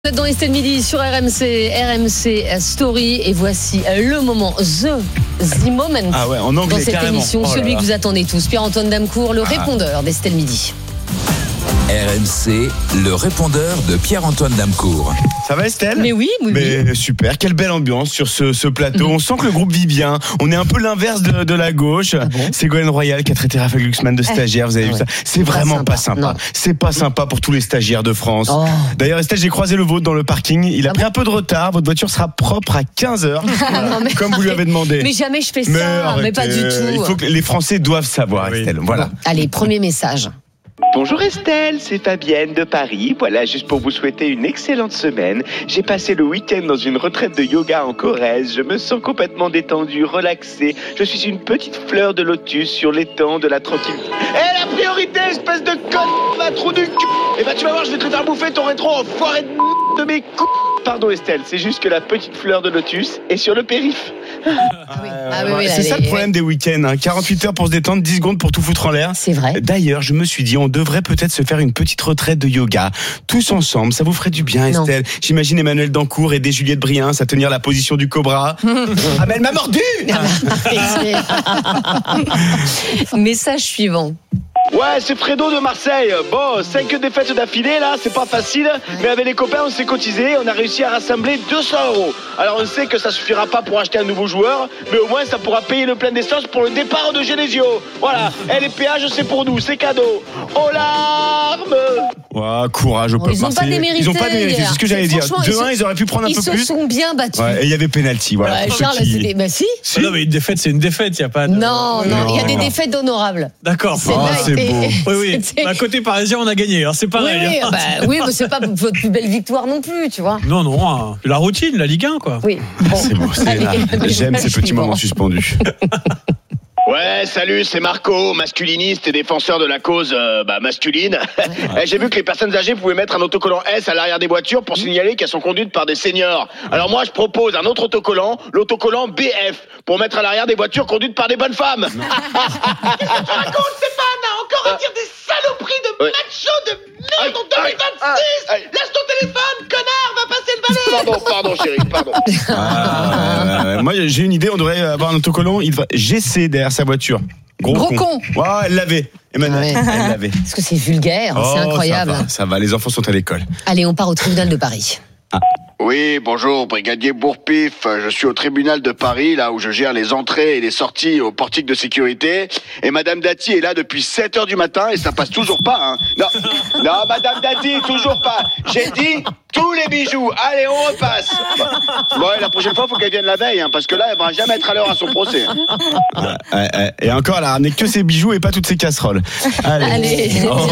Vous êtes dans Estelle Midi sur RMC Story et voici le moment, the moment en anglais, dans cette carrément. émission, celui que vous attendez tous. Pierre-Antoine Damecourt, le répondeur d'Estelle Midi. RMC, le répondeur de Pierre-Antoine Damecourt. Ça va Estelle ? Mais oui. Super, quelle belle ambiance sur ce plateau. On sent que le groupe vit bien. On est un peu l'inverse de la gauche. C'est Ségolène Royal qui a traité Raphaël Glucksmann de stagiaire, vous avez vu ça ? C'est vraiment pas sympa. C'est pas sympa pour tous les stagiaires de France. D'ailleurs Estelle, j'ai croisé le vôtre dans le parking. Il a pris un peu de retard. Votre voiture sera propre à 15h, comme vous lui avez demandé. Mais jamais je fais ça, mais pas du tout. Il faut que les Français doivent savoir, Estelle. Voilà. Allez, premier message. Bonjour Estelle, c'est Fabienne de Paris. Voilà, juste pour vous souhaiter une excellente semaine. J'ai passé le week-end dans une retraite de yoga en Corrèze. Je me sens complètement détendu, relaxé. Je suis une petite fleur de lotus sur l'étang de la tranquillité. La priorité, espèce de conne, ma trou du cul. Tu vas voir, je vais te le faire bouffer ton rétro, enfoiré de mes coups. Pardon Estelle, c'est juste que la petite fleur de lotus est sur le périph'. C'est ça le problème des week-ends, 48 heures pour se détendre, 10 secondes pour tout foutre en l'air. C'est vrai. D'ailleurs, je me suis dit, on devrait peut-être se faire une petite retraite de yoga, tous ensemble, ça vous ferait du bien Estelle. J'imagine Emmanuel Dancourt aider Juliette Briens à tenir la position du cobra. Ah mais elle m'a mordu. Message suivant. Ouais, c'est Fredo de Marseille. Bon, 5 défaites d'affilée, là, c'est pas facile. Mais avec les copains, on s'est cotisé. On a réussi à rassembler 200 €. Alors, on sait que ça suffira pas pour acheter un nouveau joueur. Mais au moins, ça pourra payer le plein d'essence pour le départ de Genesio. Voilà. Les péages, c'est pour nous. C'est cadeau. Aux larmes. Courage au peuple marseillais. Ils ont pas démérité, c'est ce que j'allais dire. 2-1, ils auraient pu prendre un peu plus. Ils se sont bien battus. Et il y avait pénalty, voilà. Charles, si. Non, mais une défaite, c'est une défaite. Il y a pas de... Non, il y a des défaites honorables. D'accord. C'est beau. Oui. À côté parisien, on a gagné. C'est pareil. Oui, mais c'est pas votre plus belle victoire non plus, tu vois. Non. La routine, la Ligue 1, quoi. Oui. C'est beau. J'aime ces petits moments suspendus. Ouais, salut, c'est Marco, masculiniste et défenseur de la cause masculine. J'ai vu que les personnes âgées pouvaient mettre un autocollant S à l'arrière des voitures pour signaler qu'elles sont conduites par des seniors. Alors moi, je propose un autre autocollant, l'autocollant BF, pour mettre à l'arrière des voitures conduites par des bonnes femmes. Qu'est-ce que tu racontes, Stéphane ? Encore à dire des saloperies de macho de merde en 2026 ! Lâche ton téléphone, connard, va passer le balai. Pardon, chérie, pardon. Moi, j'ai une idée, on devrait avoir un autocollant, il devrait GC derrière sa voiture. Gros con. Elle l'avait. Emmanuel, elle l'avait. Parce que c'est vulgaire, c'est incroyable. Ça va, les enfants sont à l'école. Allez, on part au tribunal de Paris. Oui, bonjour, brigadier Bourpif. Je suis au tribunal de Paris, là où je gère les entrées et les sorties au portique de sécurité. Et Madame Dati est là depuis 7h du matin et ça passe toujours pas, Non, Madame Dati, toujours pas. J'ai dit tous les bijoux. Allez, on repasse. Bon, et la prochaine fois, faut qu'elle vienne la veille, parce que là, elle va jamais être à l'heure à son procès. Et encore, elle a ramené que ses bijoux et pas toutes ses casseroles. Allez.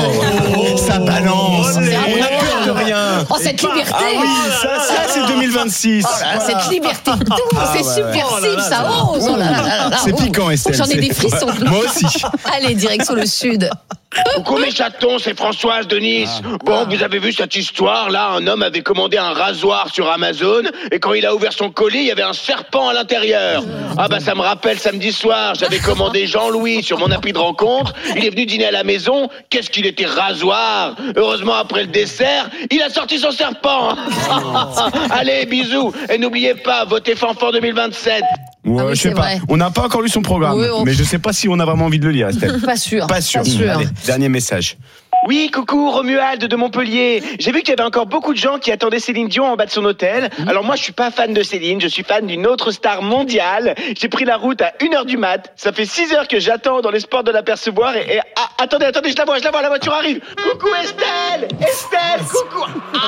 Ça balance. On n'a peur de rien. Cette liberté. Ah oui, ça c'est 2026. Cette liberté. C'est subversif, ça ose. C'est piquant, Estelle. J'en ai des frissons. Moi aussi. Allez, direction le sud. Coucou mes chatons, c'est Françoise de Nice. Bon, vous avez vu cette histoire là, un homme avait commandé un rasoir sur Amazon et quand il a ouvert son colis, il y avait un serpent à l'intérieur. Ça me rappelle samedi soir, j'avais commandé Jean-Louis sur mon appli de rencontre, il est venu dîner à la maison, qu'est-ce qu'il était rasoir. Heureusement après le dessert, il a sorti son serpent. Allez, bisous et n'oubliez pas, votez Fanfan 2027. Je sais pas. On n'a pas encore lu son programme, mais je sais pas si on a vraiment envie de le lire, Estelle. Pas sûr. Allez, dernier message. Oui, coucou, Romuald de Montpellier. J'ai vu qu'il y avait encore beaucoup de gens qui attendaient Céline Dion en bas de son hôtel. Alors moi, je suis pas fan de Céline, je suis fan d'une autre star mondiale. J'ai pris la route à 1h du mat. Ça fait 6 heures que j'attends dans l'espoir de l'apercevoir attendez, je la vois, la voiture arrive. Coucou Estelle, coucou.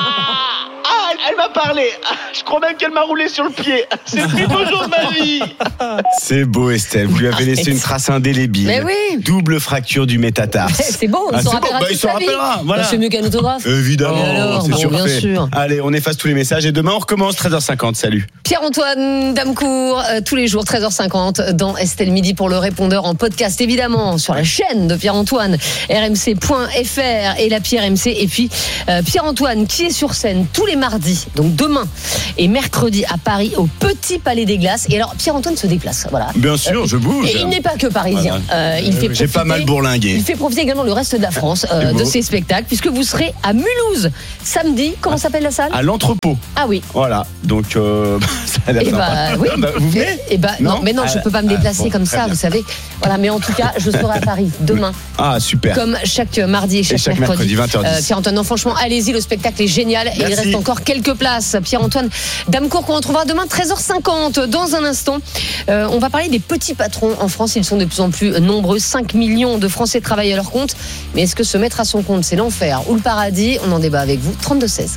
Elle m'a parlé. Je crois même qu'elle m'a roulé sur le pied. C'est le plus beau jour de ma vie. C'est beau, Estelle. Vous lui avez laissé une trace indélébile. Mais oui. Double fracture du métatarse. C'est beau, il s'en rappellera toute sa vie. Voilà. C'est mieux qu'un autographe. Évidemment, c'est bien sûr. Allez, on efface tous les messages et demain on recommence 13h50. Salut. Pierre-Antoine Damecourt, tous les jours 13h50 dans Estelle Midi pour le répondeur en podcast évidemment sur la chaîne de Pierre-Antoine rmc.fr et l'appli RMC et puis Pierre-Antoine qui est sur scène tous les mardis donc demain et mercredi à Paris, au Petit Palais des Glaces. Et alors, Pierre-Antoine se déplace. Voilà. Bien sûr, je bouge. Et il n'est pas que parisien. J'ai pas mal bourlingué. Il fait profiter également le reste de la France de ses spectacles, puisque vous serez à Mulhouse samedi. Comment s'appelle la salle ? À l'Entrepôt. Ah oui. Voilà. Donc, ça a l'air sympa. Oui. Vous venez ? Non, je peux pas me déplacer comme ça, vous savez. Voilà, mais en tout cas, je serai à Paris demain. Ah, super. Comme chaque mardi et chaque mercredi 20h10. Pierre-Antoine, non, franchement, allez-y, le spectacle est génial. Et il reste encore quelques places. Pierre-Antoine Damecour, qu'on retrouvera demain 13h50. Dans un instant, on va parler des petits patrons en France. Ils sont de plus en plus nombreux. 5 millions de Français travaillent à leur compte. Mais est-ce que se mettre à son compte, c'est l'enfer ou le paradis ? On en débat avec vous. 32-16.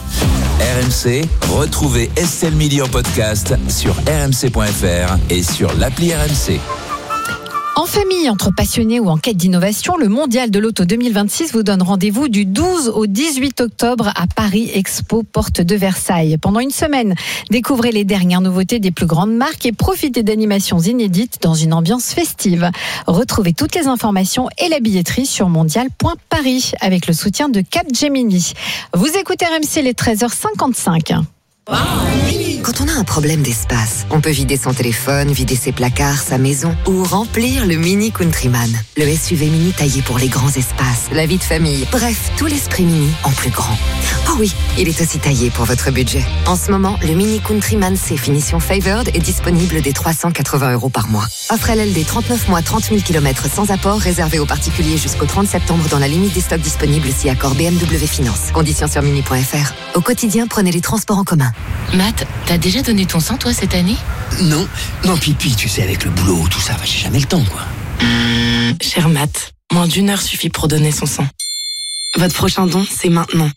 RMC, retrouvez Estelle Midi en podcast sur rmc.fr et sur l'appli RMC. En famille, entre passionnés ou en quête d'innovation, le Mondial de l'Auto 2026 vous donne rendez-vous du 12 au 18 octobre à Paris Expo, porte de Versailles. Pendant une semaine, découvrez les dernières nouveautés des plus grandes marques et profitez d'animations inédites dans une ambiance festive. Retrouvez toutes les informations et la billetterie sur mondial.paris avec le soutien de Capgemini. Vous écoutez RMC, les 13h55. Quand on a un problème d'espace, on peut vider son téléphone, vider ses placards, sa maison ou remplir le Mini Countryman. Le SUV Mini taillé pour les grands espaces, la vie de famille, bref, tout l'esprit Mini en plus grand. Oh oui, il est aussi taillé pour votre budget. En ce moment, le Mini Countryman C finition Favored est disponible dès 380 € par mois. Offre LLD 39 mois, 30 000 km sans apport, réservé aux particuliers jusqu'au 30 septembre dans la limite des stocks disponibles si accord BMW Finance. Conditions sur mini.fr. Au quotidien, prenez les transports en commun. Matt, t'as déjà donné ton sang, toi, cette année ? Non, puis, tu sais, avec le boulot, tout ça, j'ai jamais le temps, quoi. Cher Matt, moins d'1 heure suffit pour donner son sang. Votre prochain don, c'est maintenant.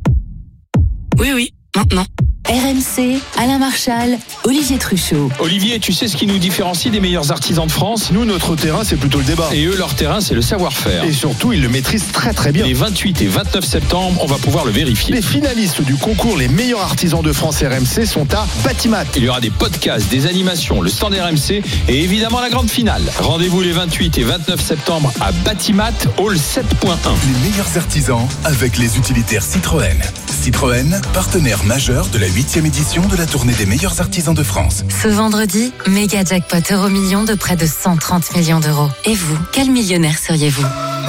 Oui, maintenant. RMC, Alain Marchal, Olivier Truchot. Olivier, tu sais ce qui nous différencie des meilleurs artisans de France ? Nous, notre terrain, c'est plutôt le débat. Et eux, leur terrain, c'est le savoir-faire. Et surtout, ils le maîtrisent très très bien. Les 28 et 29 septembre, on va pouvoir le vérifier. Les finalistes du concours Les meilleurs artisans de France RMC sont à Batimat. Il y aura des podcasts, des animations, le stand RMC et évidemment la grande finale. Rendez-vous les 28 et 29 septembre à Batimat, Hall 7.1. Les meilleurs artisans avec les utilitaires Citroën. Citroën, partenaire majeur de la 8e édition de la tournée des meilleurs artisans de France. Ce vendredi, méga jackpot euro-million de près de 130 millions d'euros. Et vous, quel millionnaire seriez-vous ?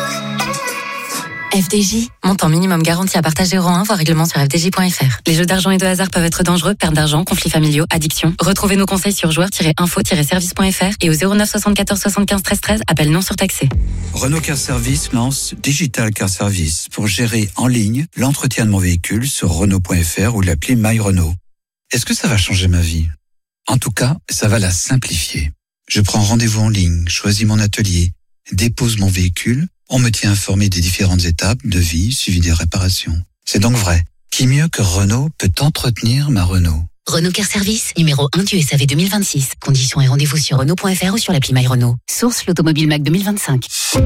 FDJ, montant minimum garanti à partager euro 1, voire règlement sur fdj.fr. Les jeux d'argent et de hasard peuvent être dangereux, perte d'argent, conflits familiaux, addiction. Retrouvez nos conseils sur joueurs-info-service.fr et au 09 74 75 13 13, appel non surtaxé. Renault Car Service lance Digital Car Service pour gérer en ligne l'entretien de mon véhicule sur Renault.fr ou l'appli My Renault. Est-ce que ça va changer ma vie ? En tout cas, ça va la simplifier. Je prends rendez-vous en ligne, choisis mon atelier, dépose mon véhicule. On me tient informé des différentes étapes, devis, suivi des réparations. C'est donc vrai. Qui mieux que Renault peut entretenir ma Renault ? Renault Car Service, numéro 1 du SAV 2026. Conditions et rendez-vous sur Renault.fr ou sur l'appli My Renault. Source l'Automobile Mac 2025.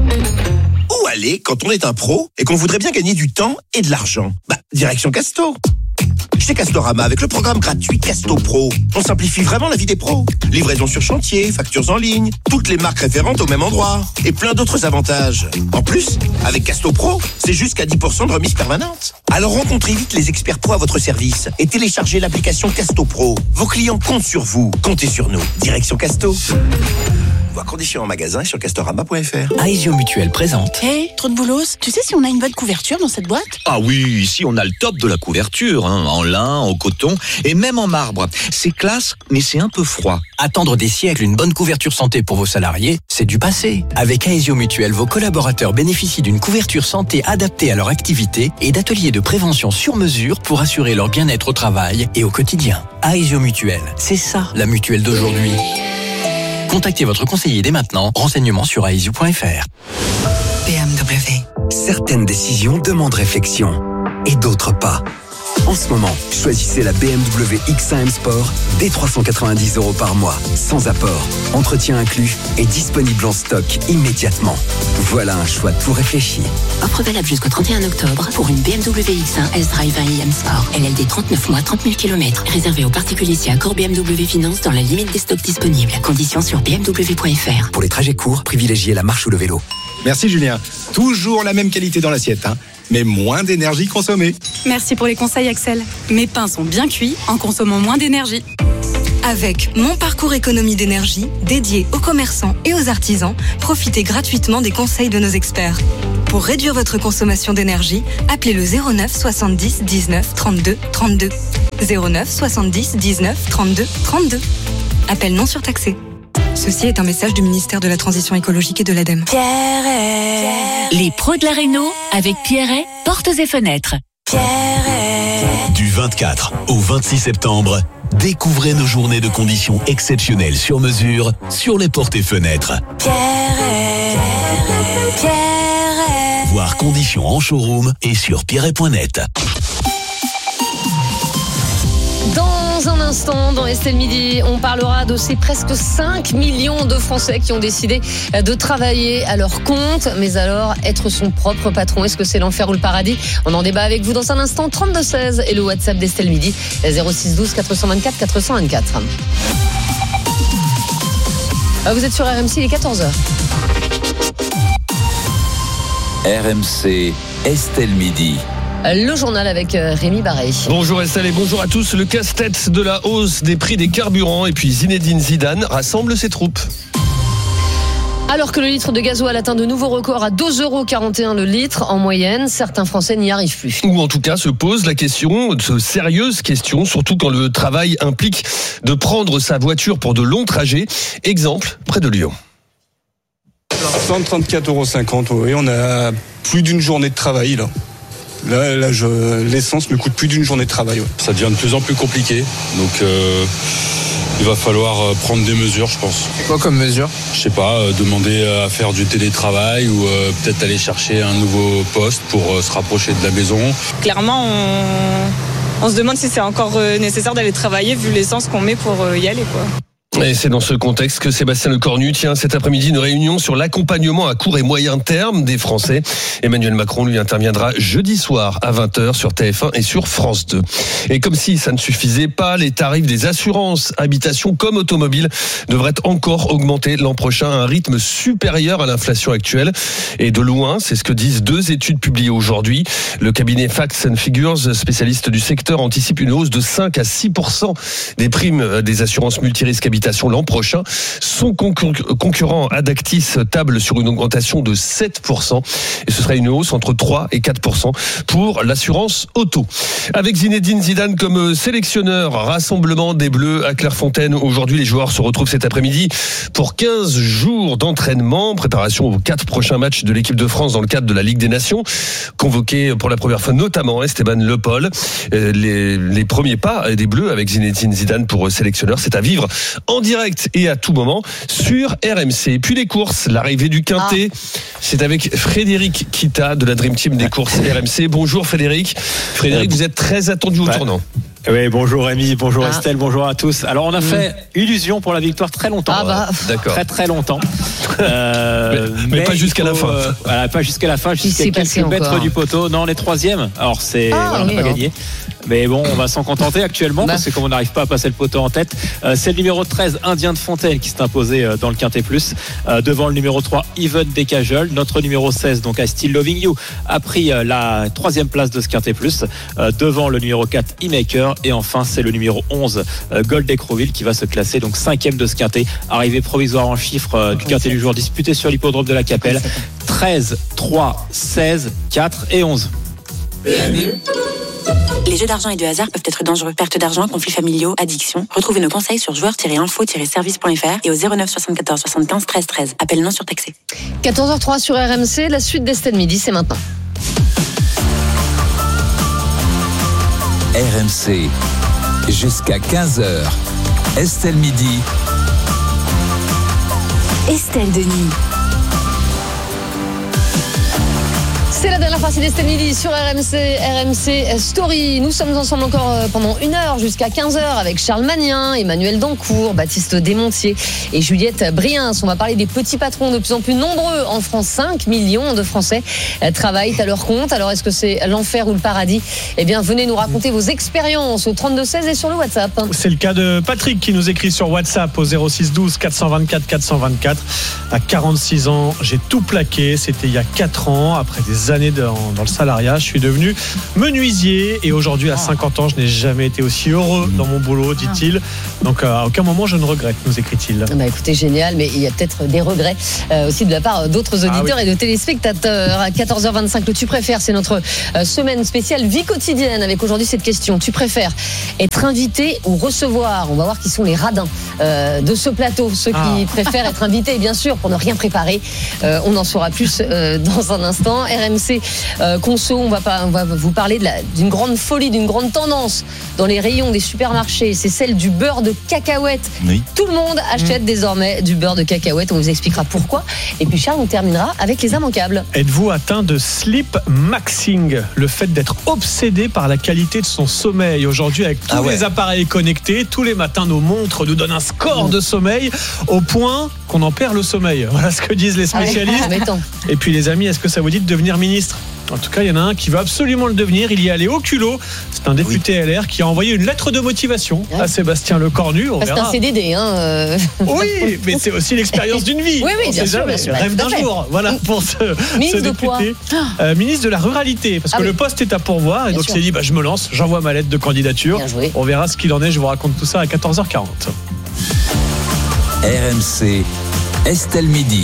Où aller quand on est un pro et qu'on voudrait bien gagner du temps et de l'argent ? Direction Casto. Chez Castorama, avec le programme gratuit Casto Pro, on simplifie vraiment la vie des pros. Livraison sur chantier, factures en ligne, toutes les marques référentes au même endroit et plein d'autres avantages. En plus, avec Casto Pro, c'est jusqu'à 10% de remise permanente. Alors rencontrez vite les experts pro à votre service et téléchargez l'application Casto Pro. Vos clients comptent sur vous, comptez sur nous. Direction Casto. Voir conditions en magasin sur castorama.fr. Aesio Mutuel présente. Hey, trop de boulos, tu sais si on a une bonne couverture dans cette boîte ? Ah oui, ici on a le top de la couverture, en lin, en coton et même en marbre. C'est classe, mais c'est un peu froid. Attendre des siècles une bonne couverture santé pour vos salariés, c'est du passé. Avec Aesio Mutuel, vos collaborateurs bénéficient d'une couverture santé adaptée à leur activité et d'ateliers de prévention sur mesure pour assurer leur bien-être au travail et au quotidien. Aesio Mutuel, c'est ça la mutuelle d'aujourd'hui. Contactez votre conseiller dès maintenant. Renseignements sur aesio.fr. BMW. Certaines décisions demandent réflexion et d'autres pas. En ce moment, choisissez la BMW X1 M Sport dès 390 € par mois, sans apport, entretien inclus et disponible en stock immédiatement. Voilà un choix tout réfléchi. Offre valable jusqu'au 31 octobre pour une BMW X1 S-Drive 1 IM Sport. LLD 39 mois, 30 000 km. Réservé aux particuliers si accord BMW Finance dans la limite des stocks disponibles. Conditions sur bmw.fr. Pour les trajets courts, privilégiez la marche ou le vélo. Merci Julien. Toujours la même qualité dans l'assiette. mais moins d'énergie consommée. Merci pour les conseils, Axel. Mes pains sont bien cuits en consommant moins d'énergie. Avec Mon Parcours Économie d'énergie, dédié aux commerçants et aux artisans, profitez gratuitement des conseils de nos experts. Pour réduire votre consommation d'énergie, appelez le 09 70 19 32 32. 09 70 19 32 32. Appel non surtaxé. Ceci est un message du ministère de la Transition écologique et de l'ADEME. Les pros de la réno avec Pierret, portes et fenêtres. Du 24 au 26 septembre, découvrez nos journées de conditions exceptionnelles sur mesure sur les portes et fenêtres. Voir conditions en showroom et sur pierret.net. Dans un instant, dans Estelle Midi, on parlera de ces presque 5 millions de Français qui ont décidé de travailler à leur compte. Mais alors, être son propre patron, est-ce que c'est l'enfer ou le paradis? On en débat avec vous dans un instant. 32-16 et le WhatsApp d'Estelle Midi, 06 12 424 424. Vous êtes sur RMC, il est 14h. RMC, Estelle Midi. Le journal avec Rémi Barré. Bonjour Estelle et bonjour à tous. Le casse-tête de la hausse des prix des carburants et puis Zinedine Zidane rassemble ses troupes. Alors que le litre de gasoil atteint de nouveaux records à 2,41€ le litre en moyenne, certains Français n'y arrivent plus. Ou en tout cas se posent la question, de sérieuses questions, surtout quand le travail implique de prendre sa voiture pour de longs trajets. Exemple, près de Lyon. 134,50€, oui, on a plus d'une journée de travail là. L'essence me coûte plus d'une journée de travail. Ouais. Ça devient de plus en plus compliqué, donc il va falloir prendre des mesures, je pense. Quoi comme mesure? Je sais pas, demander à faire du télétravail ou peut-être aller chercher un nouveau poste pour se rapprocher de la maison. Clairement, on se demande si c'est encore nécessaire d'aller travailler vu l'essence qu'on met pour y aller, quoi. Et c'est dans ce contexte que Sébastien Lecornu tient cet après-midi une réunion sur l'accompagnement à court et moyen terme des Français. Emmanuel Macron lui interviendra jeudi soir à 20h sur TF1 et sur France 2. Et comme si ça ne suffisait pas, les tarifs des assurances, habitation comme automobile devraient encore augmenter l'an prochain à un rythme supérieur à l'inflation actuelle. Et de loin, c'est ce que disent 2 études publiées aujourd'hui. Le cabinet Facts and Figures, spécialiste du secteur, anticipe une hausse de 5 à 6% des primes des assurances multirisques habitation l'an prochain. Son concurrent Adactis table sur une augmentation de 7% et ce serait une hausse entre 3 et 4% pour l'assurance auto. Avec Zinedine Zidane comme sélectionneur, rassemblement des Bleus à Clairefontaine. Aujourd'hui, les joueurs se retrouvent cet après-midi pour 15 jours d'entraînement, préparation aux 4 prochains matchs de l'équipe de France dans le cadre de la Ligue des Nations. Convoqué pour la première fois notamment Esteban Le Paul. Les premiers pas des Bleus avec Zinedine Zidane pour sélectionneur, c'est à vivre en direct et à tout moment sur RMC. Puis les courses, l'arrivée du Quintet, c'est avec Frédéric Kita de la Dream Team des courses RMC. Bonjour Frédéric. Frédéric, vous êtes très attendu au tournant. Oui, bonjour Rémi, bonjour Estelle, bonjour à tous. Alors on a fait illusion pour la victoire très longtemps. D'accord. Très longtemps. mais pas jusqu'à la fin. Voilà, pas jusqu'à la fin, jusqu'à quelques mètres du poteau. Non, les 3e. Alors c'est on n'a pas gagné. Mais bon, on va s'en contenter actuellement parce que comme on n'arrive pas à passer le poteau en tête, c'est le numéro 13, Indien de Fontaine, qui s'est imposé dans le Quintet Plus. Devant le numéro 3, Even Decajol. Notre numéro 16, donc I Still Loving You, a pris la 3e place de ce Quintet Plus. Devant le numéro 4, E-Maker. Et enfin, c'est le numéro 11, Gold Écroville, qui va se classer donc 5e de ce Quintet. Arrivée provisoire en chiffres du Quintet du jour disputé sur l'hippodrome de la Capelle. 13, 3, 16, 4 et 11. Les jeux d'argent et de hasard peuvent être dangereux. Perte d'argent, conflits familiaux, addiction. Retrouvez nos conseils sur joueurs-info-service.fr et au 09 74 75 13 13. Appel non surtaxé. 14h03 sur RMC, la suite d'Estelle Midi, c'est maintenant. RMC, jusqu'à 15h. Estelle Midi. Estelle Denis. C'est la dernière partie d'Estelle Midi sur RMC Story. Nous sommes ensemble encore pendant 1 heure jusqu'à 15h avec Charles Magnin, Emmanuel Dancourt, Baptiste Desmontiers et Juliette Briens. On va parler des petits patrons de plus en plus nombreux en France. 5 millions de Français travaillent à leur compte. Alors est-ce que c'est l'enfer ou le paradis? Eh bien venez nous raconter vos expériences au 32-16 et sur le WhatsApp. C'est le cas de Patrick qui nous écrit sur WhatsApp au 06 12 424 424. À 46 ans, j'ai tout plaqué. C'était il y a 4 ans. Après des années dans le salariat. Je suis devenu menuisier et aujourd'hui, à 50 ans, je n'ai jamais été aussi heureux dans mon boulot, dit-il. Donc, à aucun moment, je ne regrette, nous écrit-il. Bah écoutez, génial, mais il y a peut-être des regrets aussi de la part d'autres auditeurs et de téléspectateurs. À 14h25, le Tu préfères, c'est notre semaine spéciale vie quotidienne avec aujourd'hui cette question. Tu préfères être invité ou recevoir? On va voir qui sont les radins de ce plateau, ceux qui préfèrent être invités, bien sûr, pour ne rien préparer. On en saura plus dans un instant. RMC Conso, on va vous parler d'une grande folie, d'une grande tendance dans les rayons des supermarchés. C'est celle du beurre de cacahuète. Oui. Tout le monde achète désormais du beurre de cacahuète. On vous expliquera pourquoi. Et puis Charles, on terminera avec les immanquables. Êtes-vous atteint de sleep maxing, le fait d'être obsédé par la qualité de son sommeil? Aujourd'hui, avec tous les appareils connectés, tous les matins, nos montres nous donnent un score de sommeil au point qu'on en perd le sommeil. Voilà ce que disent les spécialistes. Et puis les amis, est-ce que ça vous dit de devenir ministre? En tout cas, il y en a un qui veut absolument le devenir. Il y est allé au culot. C'est un député LR qui a envoyé une lettre de motivation à Sébastien Lecornu. C'est un CDD. Oui, mais c'est aussi l'expérience d'une vie. Oui, bien sûr. Rêve d'un jour. Voilà pour ce ministre député. Ministre de la ruralité. Parce que le poste est à pourvoir. Et donc il s'est dit, je me lance, j'envoie ma lettre de candidature. On verra ce qu'il en est. Je vous raconte tout ça à 14h40. RMC, Estelle Midi.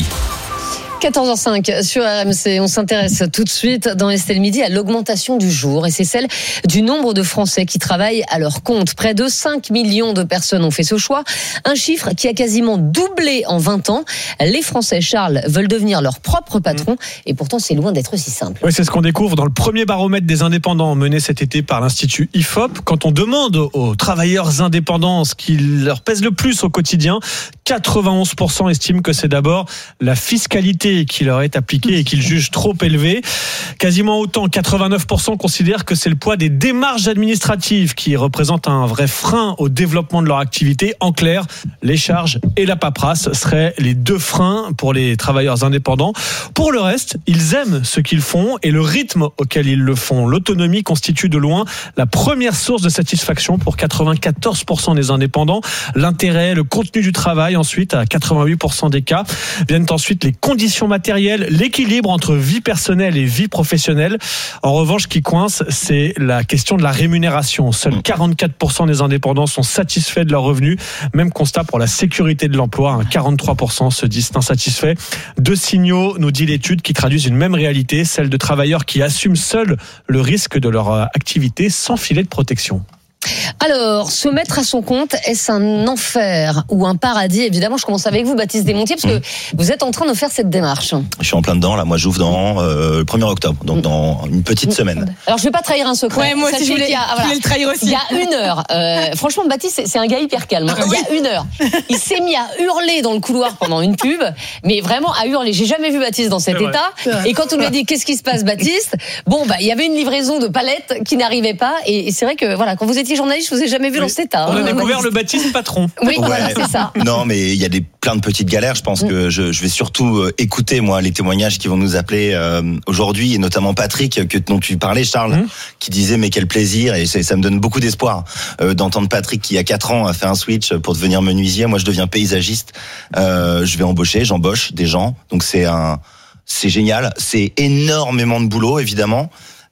14h05 sur RMC, on s'intéresse tout de suite dans Estelle Midi à l'augmentation du jour et c'est celle du nombre de Français qui travaillent à leur compte. Près de 5 millions de personnes ont fait ce choix, un chiffre qui a quasiment doublé en 20 ans. Les Français, Charles, veulent devenir leur propre patron et pourtant c'est loin d'être si simple. Oui, c'est ce qu'on découvre dans le premier baromètre des indépendants mené cet été par l'Institut IFOP. Quand on demande aux travailleurs indépendants ce qui leur pèse le plus au quotidien, 91% estiment que c'est d'abord la fiscalité qui leur est appliquée et qu'ils jugent trop élevée. Quasiment autant, 89% considèrent que c'est le poids des démarches administratives qui représentent un vrai frein au développement de leur activité. En clair, les charges et la paperasse seraient les deux freins pour les travailleurs indépendants. Pour le reste, ils aiment ce qu'ils font et le rythme auquel ils le font. L'autonomie constitue de loin la première source de satisfaction pour 94% des indépendants. L'intérêt, le contenu du travail, ensuite, à 88% des cas, viennent ensuite les conditions matérielles, l'équilibre entre vie personnelle et vie professionnelle. En revanche, ce qui coince, c'est la question de la rémunération. Seuls 44% des indépendants sont satisfaits de leurs revenus. Même constat pour la sécurité de l'emploi. 43% se disent insatisfaits. Deux signaux, nous dit l'étude, qui traduisent une même réalité, celle de travailleurs qui assument seuls le risque de leur activité sans filet de protection. Alors, se mettre à son compte, est-ce un enfer ou un paradis? Évidemment, je commence avec vous, Baptiste Desmontiers, parce que vous êtes en train de faire cette démarche. Je suis en plein dedans, là. Moi, j'ouvre dans le 1er octobre, donc dans une petite semaine. Alors, je ne vais pas trahir un secret. Ouais, moi aussi, je voulais le trahir aussi. Il y a 1 heure, franchement, Baptiste, c'est un gars hyper calme. Il y a 1 heure, il s'est mis à hurler dans le couloir pendant une pub, mais vraiment à hurler. J'ai jamais vu Baptiste dans cet état. Et quand on lui a dit, qu'est-ce qui se passe, Baptiste? Il y avait une livraison de palettes qui n'arrivait pas. Et c'est vrai que, voilà, quand vous étiez journaliste, je vous ai jamais vu dans cet état. On a découvert le Baptiste patron. Oui, voilà, c'est ça. Non, mais il y a plein de petites galères. Je pense que je vais surtout écouter, moi, les témoignages qui vont nous appeler aujourd'hui, et notamment Patrick, dont tu parlais, Charles, qui disait, mais quel plaisir, et ça me donne beaucoup d'espoir d'entendre Patrick, qui, il y a 4 ans, a fait un switch pour devenir menuisier. Moi, je deviens paysagiste. Je vais j'embauche des gens. Donc, c'est génial. C'est énormément de boulot, évidemment.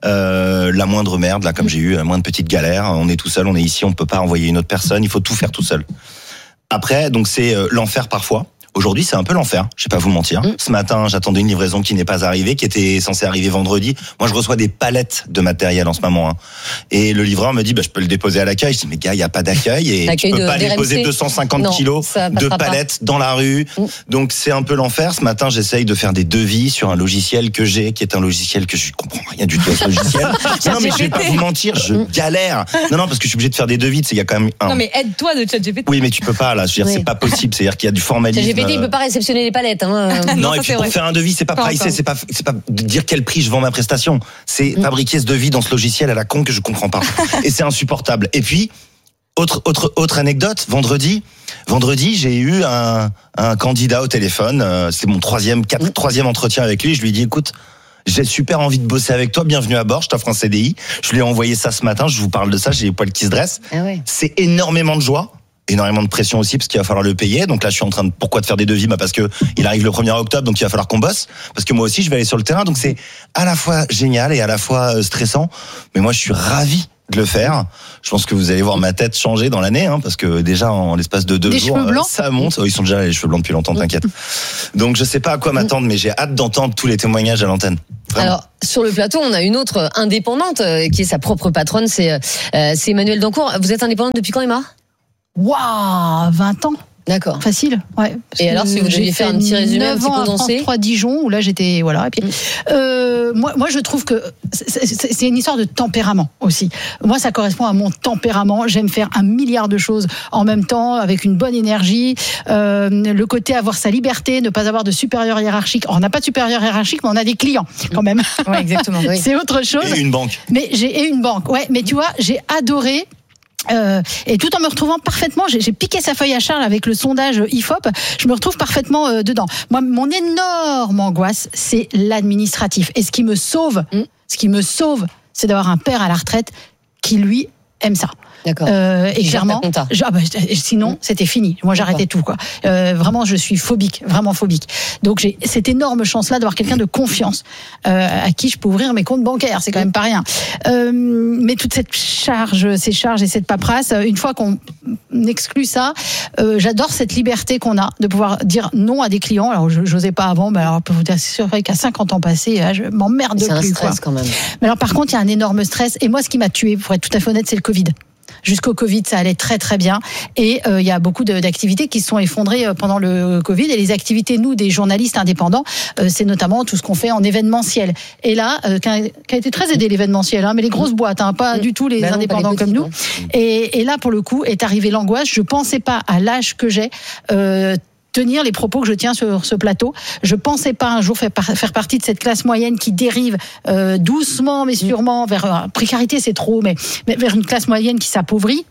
La moindre merde, là, comme j'ai eu, la moindre petite galère, on est tout seul, on est ici, on peut pas envoyer une autre personne, il faut tout faire tout seul. Après, donc c'est l'enfer parfois. Aujourd'hui, c'est un peu l'enfer, je vais pas vous mentir. Ce matin, j'attendais une livraison qui n'est pas arrivée, qui était censée arriver vendredi. Moi, je reçois des palettes de matériel en ce moment. Et le livreur me dit, je peux le déposer à l'accueil. Je dis, mais gars, il n'y a pas d'accueil et tu peux pas déposer 250 kilos de palettes dans la rue. Donc, c'est un peu l'enfer. Ce matin, j'essaye de faire des devis sur un logiciel que j'ai, qui est un logiciel que je comprends rien du tout à ce logiciel. Non, mais je vais pas vous mentir, je galère. Non, parce que je suis obligé de faire des devis. Il y a quand même Non, mais aide-toi de ChatGPT. Oui, mais tu peux pas, là. Je veux dire, c'est pas possible. C'est-à-dire qu'il y a du formalisme. Il peut pas réceptionner les palettes. Non, et puis pour faire un devis, c'est pas pricé, c'est pas de dire quel prix je vends ma prestation. C'est fabriquer ce devis dans ce logiciel à la con que je comprends pas. Et c'est insupportable. Et puis, autre anecdote, vendredi, j'ai eu un candidat au téléphone. C'est mon troisième entretien avec lui. Je lui ai dit, écoute, j'ai super envie de bosser avec toi, bienvenue à bord, je t'offre un CDI. Je lui ai envoyé ça ce matin, je vous parle de ça, j'ai les poils qui se dressent. Ah ouais. C'est énormément de joie. énormément de pression aussi parce qu'il va falloir le payer. Donc là, je suis en train de faire des devis, parce que il arrive le 1er octobre, donc il va falloir qu'on bosse parce que moi aussi je vais aller sur le terrain. Donc c'est à la fois génial et à la fois stressant. Mais moi, je suis ravi de le faire. Je pense que vous allez voir ma tête changer dans l'année, parce que déjà en l'espace de 2 jours, ça monte. Ils sont déjà les cheveux blancs depuis longtemps, t'inquiète. Donc je sais pas à quoi m'attendre, mais j'ai hâte d'entendre tous les témoignages à l'antenne. Vraiment. Alors sur le plateau, on a une autre indépendante qui est sa propre patronne, c'est Emmanuelle Dancourt. Vous êtes indépendante depuis quand, Emma ? Waouh, 20 ans. D'accord. Facile, ouais. Et alors, si vous deviez faire un petit résumé, un petit condensé. 3 Dijon, où là j'étais, voilà. Et puis, moi, je trouve que c'est une histoire de tempérament aussi. Moi, ça correspond à mon tempérament. J'aime faire 1 milliard de choses en même temps, avec une bonne énergie. Le côté avoir sa liberté, ne pas avoir de supérieur hiérarchique. Alors, on n'a pas de supérieur hiérarchique, mais on a des clients quand même. Ouais, exactement. Oui. C'est autre chose. Et une banque. Et une banque. Ouais, mais tu vois, j'ai adoré. Et tout en me retrouvant parfaitement, j'ai piqué sa feuille à Charles avec le sondage IFOP, je me retrouve parfaitement dedans. Moi, mon énorme angoisse, c'est l'administratif. Et ce qui me sauve, c'est d'avoir un père à la retraite qui, lui, aime ça. D'accord. Et clairement, sinon c'était fini. Moi j'arrêtais tout, quoi. Vraiment, je suis vraiment phobique. Donc j'ai cette énorme chance-là d'avoir quelqu'un de confiance à qui je peux ouvrir mes comptes bancaires. C'est quand même pas rien. Mais toute ces charges et cette paperasse, une fois qu'on exclut ça, j'adore cette liberté qu'on a de pouvoir dire non à des clients. Alors j'osais pas avant, mais alors je peux vous assurer qu'à 50 ans passés, je m'emmerde plus. C'est un stress quand même. Mais alors par contre, il y a un énorme stress. Et moi, ce qui m'a tué, pour être tout à fait honnête, c'est le Covid. Jusqu'au Covid, ça allait très très bien. Et il y a beaucoup d'activités qui se sont effondrées pendant le Covid. Et les activités, nous, des journalistes indépendants, c'est notamment tout ce qu'on fait en événementiel. Et là, qui a été très aidé l'événementiel, mais les grosses boîtes, pas du tout les indépendants comme nous. Et là, pour le coup, est arrivée l'angoisse. Je pensais pas, à l'âge que j'ai, tenir les propos que je tiens sur ce plateau. Je pensais pas un jour faire partie de cette classe moyenne qui dérive doucement mais sûrement vers précarité, c'est trop, mais vers une classe moyenne qui s'appauvrit.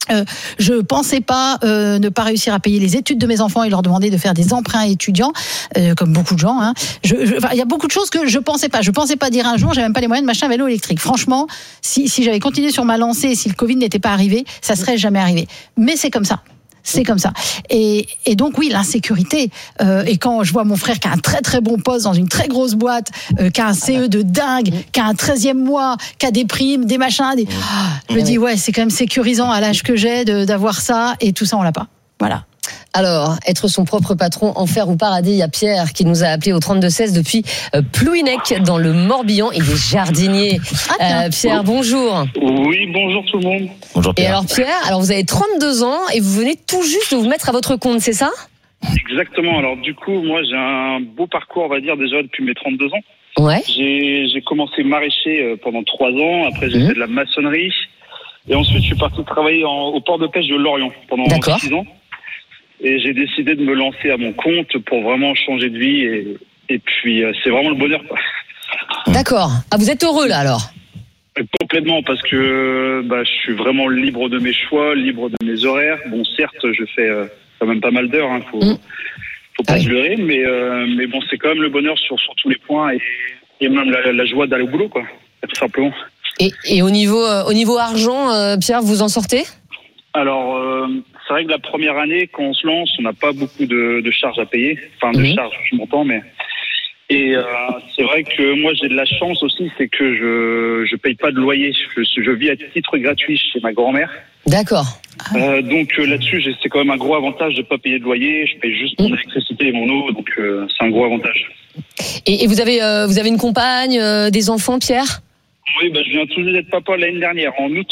Je pensais pas ne pas réussir à payer les études de mes enfants et leur demander de faire des emprunts étudiants, comme beaucoup de gens. Il y a beaucoup de choses que je pensais pas. Je pensais pas dire un jour, j'avais même pas les moyens de m'acheter un vélo électrique. Franchement, si j'avais continué sur ma lancée et si le Covid n'était pas arrivé, ça serait jamais arrivé. Mais c'est comme ça. C'est comme ça. Et donc oui, l'insécurité. Et quand je vois mon frère qui a un très très bon poste dans une très grosse boîte, qui a un CE de dingue, qui a un 13e mois, qui a des primes, des machins, je me dis ouais, c'est quand même sécurisant à l'âge que j'ai d'avoir ça, et tout ça on l'a pas. Voilà. Alors, être son propre patron, enfer ou paradis, il y a Pierre qui nous a appelé au 32-16 depuis Plouhinec dans le Morbihan. Il est jardinier. Pierre, bonjour. Oui, bonjour tout le monde. Bonjour Pierre. Et alors Pierre, vous avez 32 ans et vous venez tout juste de vous mettre à votre compte, c'est ça ? Exactement. Alors du coup, moi j'ai un beau parcours, on va dire, déjà depuis mes 32 ans. Ouais. J'ai commencé maraîcher pendant 3 ans. Après, j'ai fait de la maçonnerie. Et ensuite, je suis parti travailler au port de pêche de Lorient pendant 6 ans. Et j'ai décidé de me lancer à mon compte pour vraiment changer de vie. Et puis, c'est vraiment le bonheur, quoi. D'accord. Ah, vous êtes heureux, là, alors ? Complètement, parce que je suis vraiment libre de mes choix, libre de mes horaires. Bon, certes, je fais quand même pas mal d'heures, faut pas se leurrer, mais bon, c'est quand même le bonheur sur tous les points et même la joie d'aller au boulot, quoi, tout simplement. Et au niveau argent, Pierre, vous en sortez ? Alors, c'est vrai que la première année, quand on se lance, on n'a pas beaucoup de charges à payer. Enfin, de charges, je m'entends, mais... Et c'est vrai que moi, j'ai de la chance aussi, c'est que je paye pas de loyer. Je vis à titre gratuit chez ma grand-mère. D'accord. Donc là-dessus, c'est quand même un gros avantage de pas payer de loyer. Je paye juste mon électricité et mon eau, donc c'est un gros avantage. Et vous avez une compagne, des enfants, Pierre ? Oui, je viens tout juste d'être papa l'année dernière, en août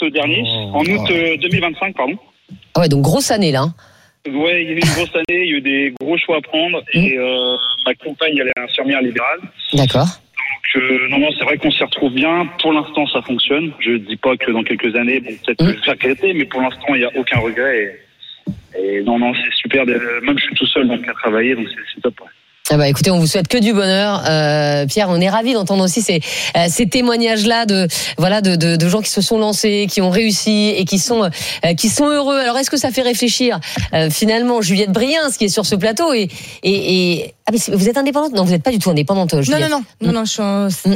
2025, pardon. Ah ouais, donc grosse année là. Ouais, il y a eu une grosse année, il y a eu des gros choix à prendre et ma compagne, elle est infirmière libérale. D'accord. Donc non, c'est vrai qu'on s'y retrouve bien. Pour l'instant, ça fonctionne. Je dis pas que dans quelques années, peut-être que je vais regretter, mais pour l'instant, il n'y a aucun regret. Et non, c'est super. Même je suis tout seul donc à travailler, donc c'est top. Ouais. Ah bah écoutez, on vous souhaite que du bonheur, Pierre. On est ravis d'entendre aussi ces témoignages-là de gens qui se sont lancés, qui ont réussi et qui sont heureux. Alors est-ce que ça fait réfléchir finalement Juliette Briens, qui est sur ce plateau et mais vous êtes indépendante ? Non, vous n'êtes pas du tout indépendante, Juliette. Non, je suis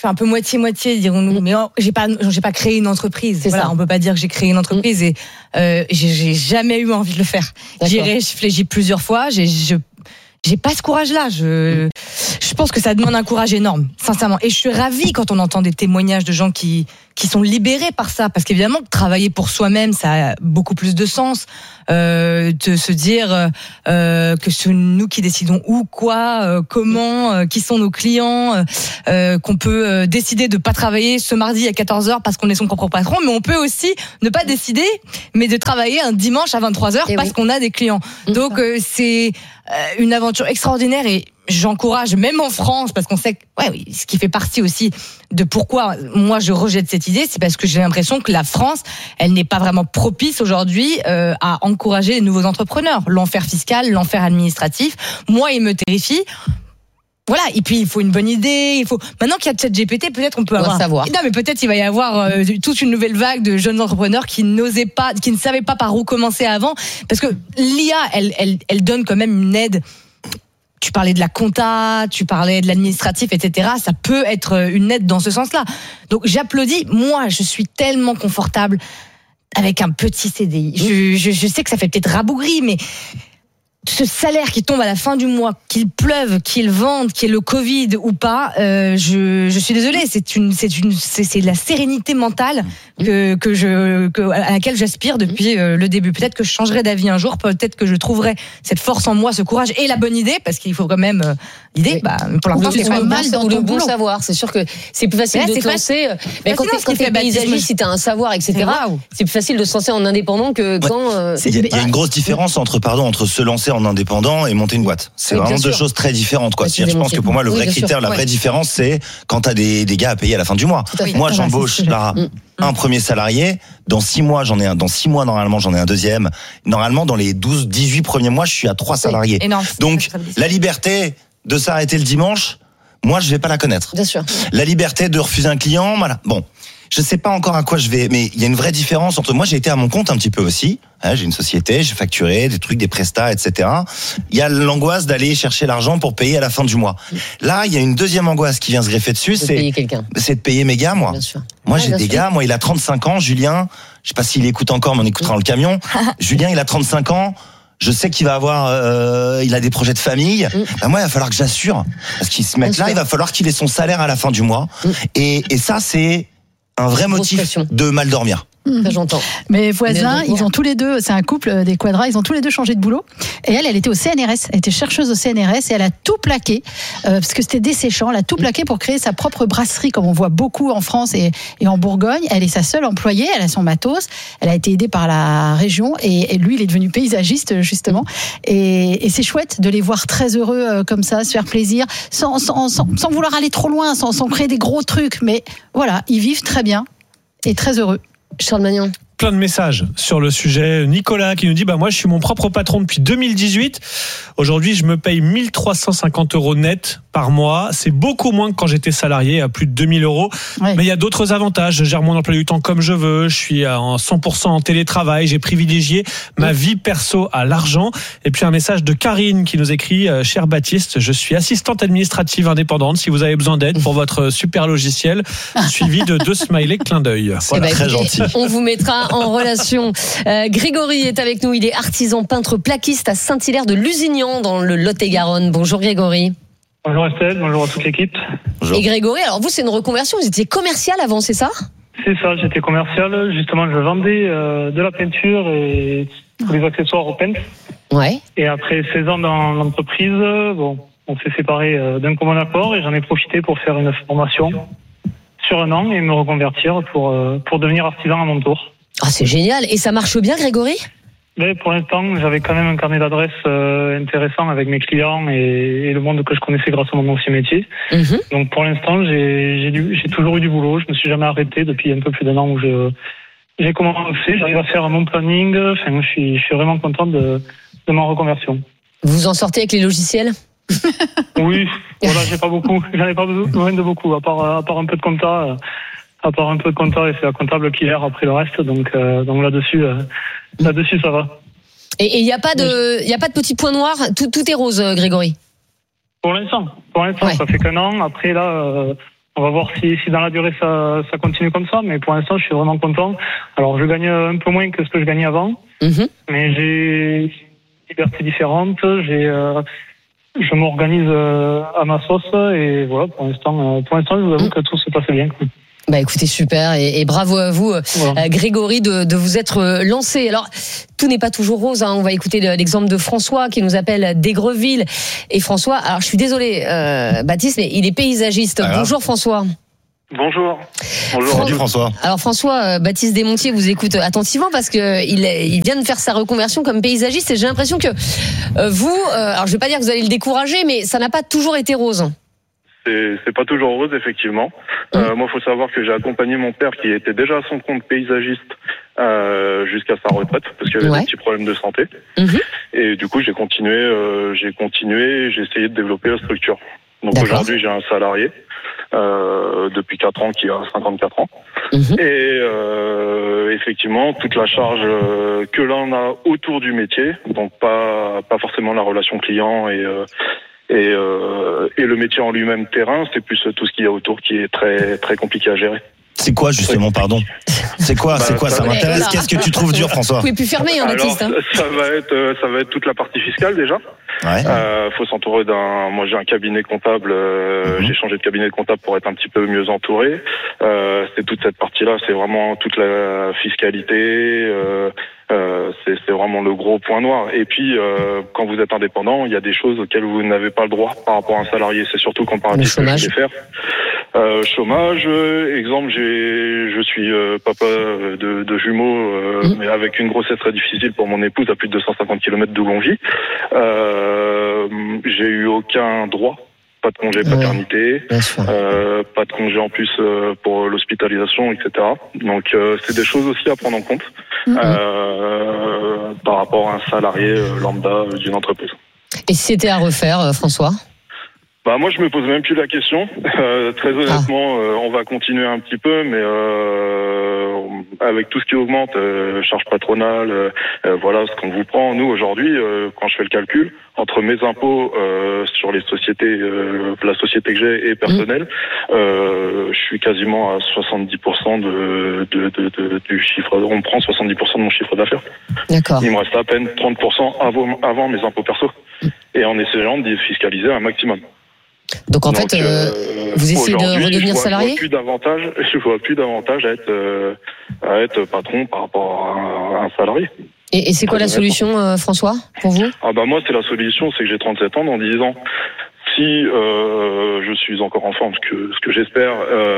fais un peu moitié-moitié, dirons-nous. Mais j'ai pas créé une entreprise. Voilà, on peut pas dire que j'ai créé une entreprise et j'ai jamais eu envie de le faire. J'y ai réfléchi plusieurs fois. J'ai pas ce courage-là. Je pense que ça demande un courage énorme, sincèrement. Et je suis ravie quand on entend des témoignages de gens qui sont libérés par ça, parce qu'évidemment, travailler pour soi-même, ça a beaucoup plus de sens. De se dire que c'est nous qui décidons où, quoi, comment, qui sont nos clients, qu'on peut décider de pas travailler ce mardi à 14h parce qu'on est son propre patron, mais on peut aussi ne pas décider, mais de travailler un dimanche à 23h parce qu'on a des clients. Donc c'est une aventure extraordinaire et j'encourage, même en France, parce qu'on sait que, ce qui fait partie aussi de pourquoi moi je rejette cette idée, c'est parce que j'ai l'impression que la France, elle n'est pas vraiment propice aujourd'hui à encourager les nouveaux entrepreneurs. L'enfer fiscal, l'enfer administratif, moi, il me terrifie. Voilà, et puis il faut une bonne idée, maintenant qu'il y a ChatGPT, peut-être on peut avoir. Non, mais peut-être il va y avoir toute une nouvelle vague de jeunes entrepreneurs qui ne savaient pas par où commencer avant, parce que l'IA, elle donne quand même une aide. Tu parlais de la compta, tu parlais de l'administratif, etc. Ça peut être une aide dans ce sens-là. Donc j'applaudis. Moi, je suis tellement confortable avec un petit CDI. Je sais que ça fait peut-être rabougri, mais ce salaire qui tombe à la fin du mois, qu'il pleuve, qu'il vente, qu'il y ait le Covid ou pas, je suis désolée, c'est la sérénité mentale à laquelle j'aspire depuis le début. Peut-être que je changerai d'avis un jour, peut-être que je trouverai cette force en moi, ce courage et la bonne idée, parce qu'il faut quand même l'idée. Pour l'instant, c'est pas mal dans le bon savoir. C'est sûr que c'est plus facile de te lancer. Mais quand t'es paysagiste, si t'as un savoir, etc., c'est plus facile de se lancer en indépendant que quand. Il y a une grosse différence entre se lancer en indépendant et monter une boîte. C'est vraiment deux choses très différentes, quoi. Je pense que pour moi, le vrai critère, la vraie différence, c'est quand t'as des gars à payer à la fin du mois. Moi, j'embauche là un premier salarié. Dans 6 mois, j'en ai un. Dans 6 mois, normalement, j'en ai un deuxième. Normalement, dans les 18 premiers mois, je suis à 3 salariés. Donc, la liberté de s'arrêter le dimanche, moi, je vais pas la connaître. Bien sûr. La liberté de refuser un client, voilà. Bon. Je sais pas encore à quoi je vais, mais il y a une vraie différence entre moi, j'ai été à mon compte un petit peu aussi. J'ai une société, j'ai facturé des trucs, des prestats, etc. Il y a l'angoisse d'aller chercher l'argent pour payer à la fin du mois. Là, il y a une deuxième angoisse qui vient se greffer dessus, c'est de payer mes gars, moi. Bien sûr. Moi, j'ai des gars, moi, il a 35 ans, Julien, je sais pas s'il écoute encore, mais on écoutera dans le camion. Julien, il a 35 ans. Je sais qu'il va avoir, il a des projets de famille. Moi, il va falloir que j'assure. Parce qu'il se mette là, il va falloir qu'il ait son salaire à la fin du mois. Et ça, c'est un vrai motif de mal dormir. Ça, j'entends. Mes voisins, ils ont tous les deux, c'est un couple des Quadras, ils ont tous les deux changé de boulot. Et elle était au CNRS, elle était chercheuse au CNRS et elle a tout plaqué, parce que c'était desséchant, elle a tout plaqué pour créer sa propre brasserie, comme on voit beaucoup en France et en Bourgogne. Elle est sa seule employée, elle a son matos, elle a été aidée par la région et lui, il est devenu paysagiste, justement. Et c'est chouette de les voir très heureux comme ça, se faire plaisir, sans vouloir aller trop loin, sans créer des gros trucs. Mais voilà, ils vivent très bien et très heureux. Charles Magnan. Plein de messages sur le sujet. Nicolas qui nous dit moi je suis mon propre patron depuis 2018. Aujourd'hui je me paye 1 350 € net par mois. C'est beaucoup moins que quand j'étais salarié, à plus de 2 000 €. Mais il y a d'autres avantages. Je gère mon emploi du temps comme je veux. Je suis en 100% en télétravail. J'ai privilégié ma vie perso à l'argent. Et puis un message de Karine qui nous écrit cher Baptiste, je suis assistante administrative indépendante. Si vous avez besoin d'aide pour votre super logiciel, suivi de 2 smileys clin d'œil. Voilà, très gentil. On vous mettra en relation. Grégory est avec nous. Il est artisan peintre plaquiste à Saint-Hilaire de Lusignan dans le Lot-et-Garonne. Bonjour Grégory. Bonjour Estelle, bonjour à toute l'équipe. Bonjour. Et Grégory, alors vous c'est une reconversion, vous étiez commercial avant, c'est ça ? C'est ça, j'étais commercial. Justement, je vendais de la peinture et tous les accessoires au peintre. Ouais. Et après 16 ans dans l'entreprise, on s'est séparés d'un commun accord et j'en ai profité pour faire une formation sur 1 an et me reconvertir pour devenir artisan à mon tour. Ah, c'est génial. Et ça marche bien, Grégory ? Mais pour l'instant, j'avais quand même un carnet d'adresses intéressant avec mes clients et le monde que je connaissais grâce à mon ancien métier. Donc pour l'instant, j'ai toujours eu du boulot. Je me suis jamais arrêté depuis un peu plus d'1 an où j'ai commencé. J'arrive à faire mon planning. Enfin, je suis vraiment content de ma reconversion. Vous en sortez avec les logiciels ? Oui, voilà, j'en ai pas besoin de beaucoup, à part un peu de compta. À part un peu de compta, et c'est la comptable qui gère après le reste, donc là-dessus, ça va. Et il y a pas de petits points noirs, tout est rose, Grégory. Pour l'instant, ça fait qu'1 an. Après là, On va voir si dans la durée ça continue comme ça, mais pour l'instant je suis vraiment content. Alors je gagne un peu moins que ce que je gagnais avant, mais j'ai une liberté différente, je m'organise à ma sauce et voilà, pour l'instant je vous avoue que tout se passe bien. Bah écoutez, super, et bravo à vous, Grégory, de vous être lancé. Alors, tout n'est pas toujours rose, hein. On va écouter l'exemple de François qui nous appelle d'Aigreville. Et François, alors je suis désolé, Baptiste, mais il est paysagiste. Bonjour François. Bonjour. Bonjour François. Alors François, Baptiste Desmontiers vous écoute attentivement parce que il vient de faire sa reconversion comme paysagiste et j'ai l'impression que vous, alors je vais pas dire que vous allez le décourager, mais ça n'a pas toujours été rose. C'est pas toujours rose, effectivement. Moi, faut savoir que j'ai accompagné mon père qui était déjà à son compte paysagiste jusqu'à sa retraite parce qu'il avait des petits problèmes de santé. Et du coup, j'ai continué, j'ai essayé de développer la structure. Donc aujourd'hui, j'ai un salarié depuis 4 ans qui a 54 ans. Et effectivement, toute la charge que l'on a autour du métier, donc pas forcément la relation client et le métier en lui-même terrain, c'est plus tout ce qu'il y a autour qui est très très compliqué à gérer. C'est quoi justement, pardon? C'est quoi ça m'intéresse. Qu'est-ce que tu trouves dur, François? Vous pouvez plus fermer, Baptiste. Ça va être toute la partie fiscale déjà. Faut s'entourer moi j'ai un cabinet comptable, j'ai changé de cabinet de comptable pour être un petit peu mieux entouré. C'est toute cette partie-là, c'est vraiment toute la fiscalité. C'est vraiment le gros point noir. Et puis, quand vous êtes indépendant, il y a des choses auxquelles vous n'avez pas le droit par rapport à un salarié. C'est surtout comparatif ce que je vais faire. Chômage, exemple, je suis papa de jumeaux, mais avec une grossesse très difficile pour mon épouse à plus de 250 km d'où l'on vit. J'ai eu aucun droit. Pas de congé paternité, pas de congé en plus pour l'hospitalisation, etc. Donc c'est des choses aussi à prendre en compte par rapport à un salarié lambda d'une entreprise. Et si c'était à refaire, François? Bah moi je me pose même plus la question. Très honnêtement, on va continuer un petit peu, mais avec tout ce qui augmente, charges patronales, voilà ce qu'on vous prend. Nous aujourd'hui, quand je fais le calcul entre mes impôts sur les sociétés, la société que j'ai et personnel, je suis quasiment à 70% du chiffre. On me prend 70% de mon chiffre d'affaires. D'accord. Il me reste à peine 30% avant mes impôts perso, et en essayant de fiscaliser un maximum. Donc en fait, vous essayez de redevenir salarié? Je vois plus d'avantage à être patron par rapport à un salarié. Et c'est quoi la solution, François, pour vous? Moi, c'est la solution, c'est que j'ai 37 ans, dans 10 ans. Si je suis encore en forme, ce que j'espère,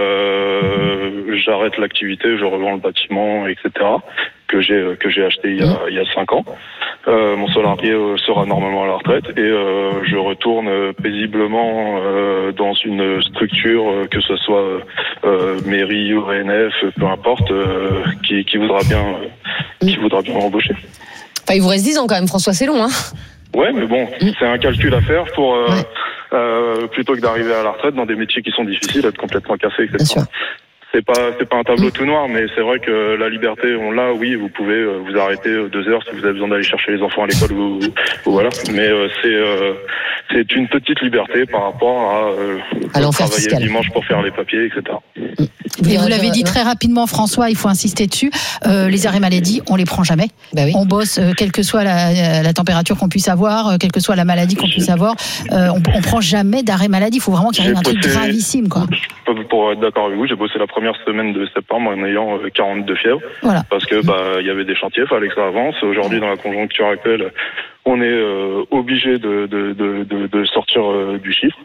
j'arrête l'activité, je revends le bâtiment, etc. que j'ai acheté il y a 5 ans. Mon salarié sera normalement à la retraite et je retourne paisiblement dans une structure, que ce soit mairie ou ONF, peu importe, qui voudra bien m'embaucher. Enfin, il vous reste 10 ans quand même, François, c'est long, hein? Ouais, mais bon, c'est un calcul à faire pour plutôt que d'arriver à la retraite dans des métiers qui sont difficiles, être complètement cassé, etc. Bien sûr. C'est pas un tableau tout noir, mais c'est vrai que la liberté, on l'a, oui, vous pouvez vous arrêter 2 heures si vous avez besoin d'aller chercher les enfants à l'école ou voilà. Mais c'est une petite liberté par rapport à l'enfer travailler fiscal. le dimanche pour faire les papiers, etc. Et vous l'avez dit très rapidement, François, il faut insister dessus. Les arrêts maladie, on les prend jamais. On bosse, quelle que soit la température qu'on puisse avoir, quelle que soit la maladie qu'on puisse avoir, on prend jamais d'arrêt maladie. Il faut vraiment qu'il arrive un truc gravissime, quoi. Pour être d'accord avec vous, j'ai bossé la première semaine de septembre en ayant 42 fièvres. Voilà. Parce que il y avait des chantiers, fallait que ça avance. Aujourd'hui, dans la conjoncture actuelle, on est obligé de sortir du chiffre.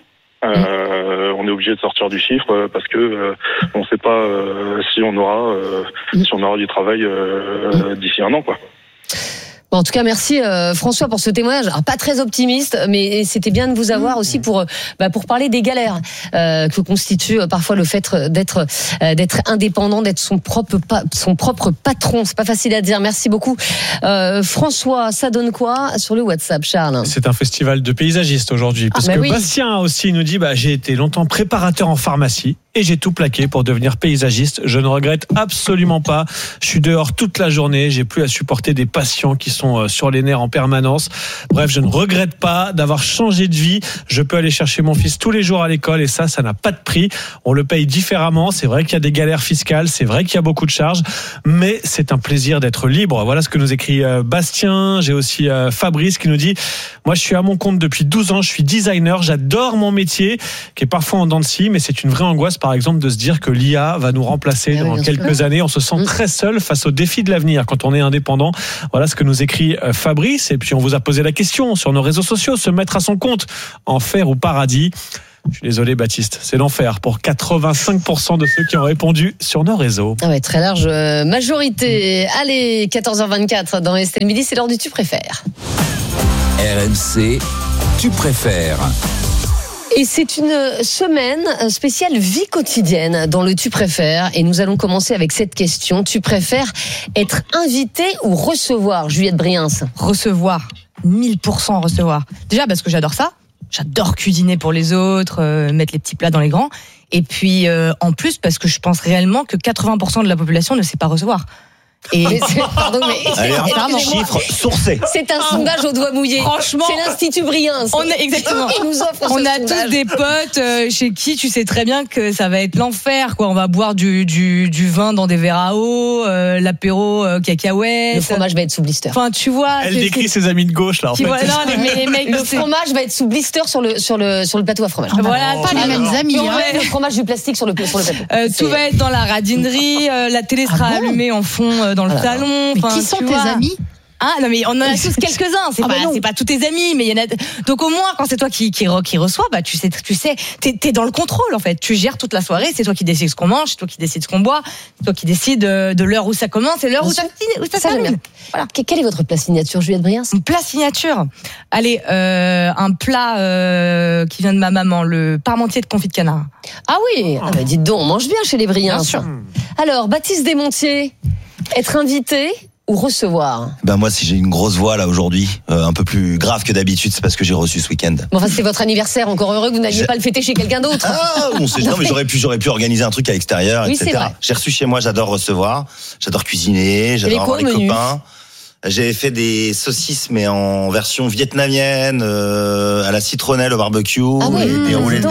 On est obligé de sortir du chiffre parce que on sait pas si on aura du travail d'ici 1 an, quoi. Bon, en tout cas, merci François pour ce témoignage. Alors, pas très optimiste, mais c'était bien de vous avoir aussi pour parler des galères que constitue parfois le fait d'être indépendant, d'être son propre patron. C'est pas facile à dire. Merci beaucoup, François. Ça donne quoi sur le WhatsApp, Charles? C'est un festival de paysagistes aujourd'hui, parce que Bastien aussi nous dit j'ai été longtemps préparateur en pharmacie. et j'ai tout plaqué pour devenir paysagiste. Je ne regrette absolument pas. Je suis dehors toute la journée. J'ai plus à supporter des patients qui sont sur les nerfs en permanence. Bref, je ne regrette pas d'avoir changé de vie. Je peux aller chercher mon fils tous les jours à l'école et ça n'a pas de prix. On le paye différemment. C'est vrai qu'il y a des galères fiscales. C'est vrai qu'il y a beaucoup de charges, mais c'est un plaisir d'être libre. Voilà ce que nous écrit Bastien. J'ai aussi Fabrice qui nous dit: moi, je suis à mon compte depuis 12 ans. Je suis designer. J'adore mon métier, qui est parfois en dents de scie, mais c'est une vraie angoisse, par exemple, de se dire que l'IA va nous remplacer dans quelques années. On se sent très seul face aux défis de l'avenir quand on est indépendant. Voilà ce que nous écrit Fabrice. Et puis, on vous a posé la question sur nos réseaux sociaux: se mettre à son compte, enfer ou paradis? Je suis désolé, Baptiste, c'est l'enfer pour 85% de ceux qui ont répondu sur nos réseaux. Ah ouais, très large majorité. Allez, 14h24 dans Estelle Midi, c'est l'heure du Tu préfères. RMC, tu préfères. Et c'est une semaine spéciale vie quotidienne dans le Tu préfères. Et nous allons commencer avec cette question. Tu préfères être invité ou recevoir, Juliette Briens? Recevoir. 1000% recevoir. Déjà parce que j'adore ça. J'adore cuisiner pour les autres, mettre les petits plats dans les grands. Et puis, en plus, parce que je pense réellement que 80% de la population ne sait pas recevoir. Et pardon, mais allez, un chiffre sourcé. C'est un sondage au doigt mouillé. Franchement, c'est l'Institut Briens. Exactement. Qui nous offre on a sondage. tous des potes chez qui tu sais très bien que ça va être l'enfer, quoi. On va boire du vin dans des verres à eau, l'apéro cacahuètes. Le fromage va être sous blister. Enfin, tu vois. Elle décrit ses amis de gauche là. En fait. Vois, non, les mecs, le fromage va être sous blister sur le plateau à fromage. Voilà, pas les mêmes amis. Le fromage du plastique sur le plateau. Tout va être dans la radinerie. La télé sera allumée en fond dans le salon. Mais qui sont tes amis? Ah non, mais on en a tous quelques-uns. C'est pas tous tes amis, mais il y en a. Donc au moins quand c'est toi qui reçoit, bah tu sais, t'es dans le contrôle en fait. Tu gères toute la soirée. C'est toi qui décides ce qu'on mange, c'est toi qui décides ce qu'on boit, c'est toi qui décides de l'heure où ça commence et l'heure où ça termine. Voilà. Quel est votre plat signature, Juliette Briens? Un plat signature. Allez, un plat qui vient de ma maman, le parmentier de confit de canard. Ah oui. Ah bah dites donc, on mange bien chez les Briens. Bien sûr. Alors, Baptiste Desmontiers, être invité ou recevoir? Ben moi, si j'ai une grosse voix là aujourd'hui, un peu plus grave que d'habitude, c'est parce que j'ai reçu ce week-end. Bon, enfin, c'est votre anniversaire, encore heureux que vous n'alliez pas le fêter chez quelqu'un d'autre. Ah, on sait jamais, mais j'aurais pu organiser un truc à l'extérieur, oui, etc. J'ai reçu chez moi, j'adore recevoir, j'adore cuisiner, j'adore avoir les copains. J'avais fait des saucisses, mais en version vietnamienne, à la citronnelle au barbecue, des roulés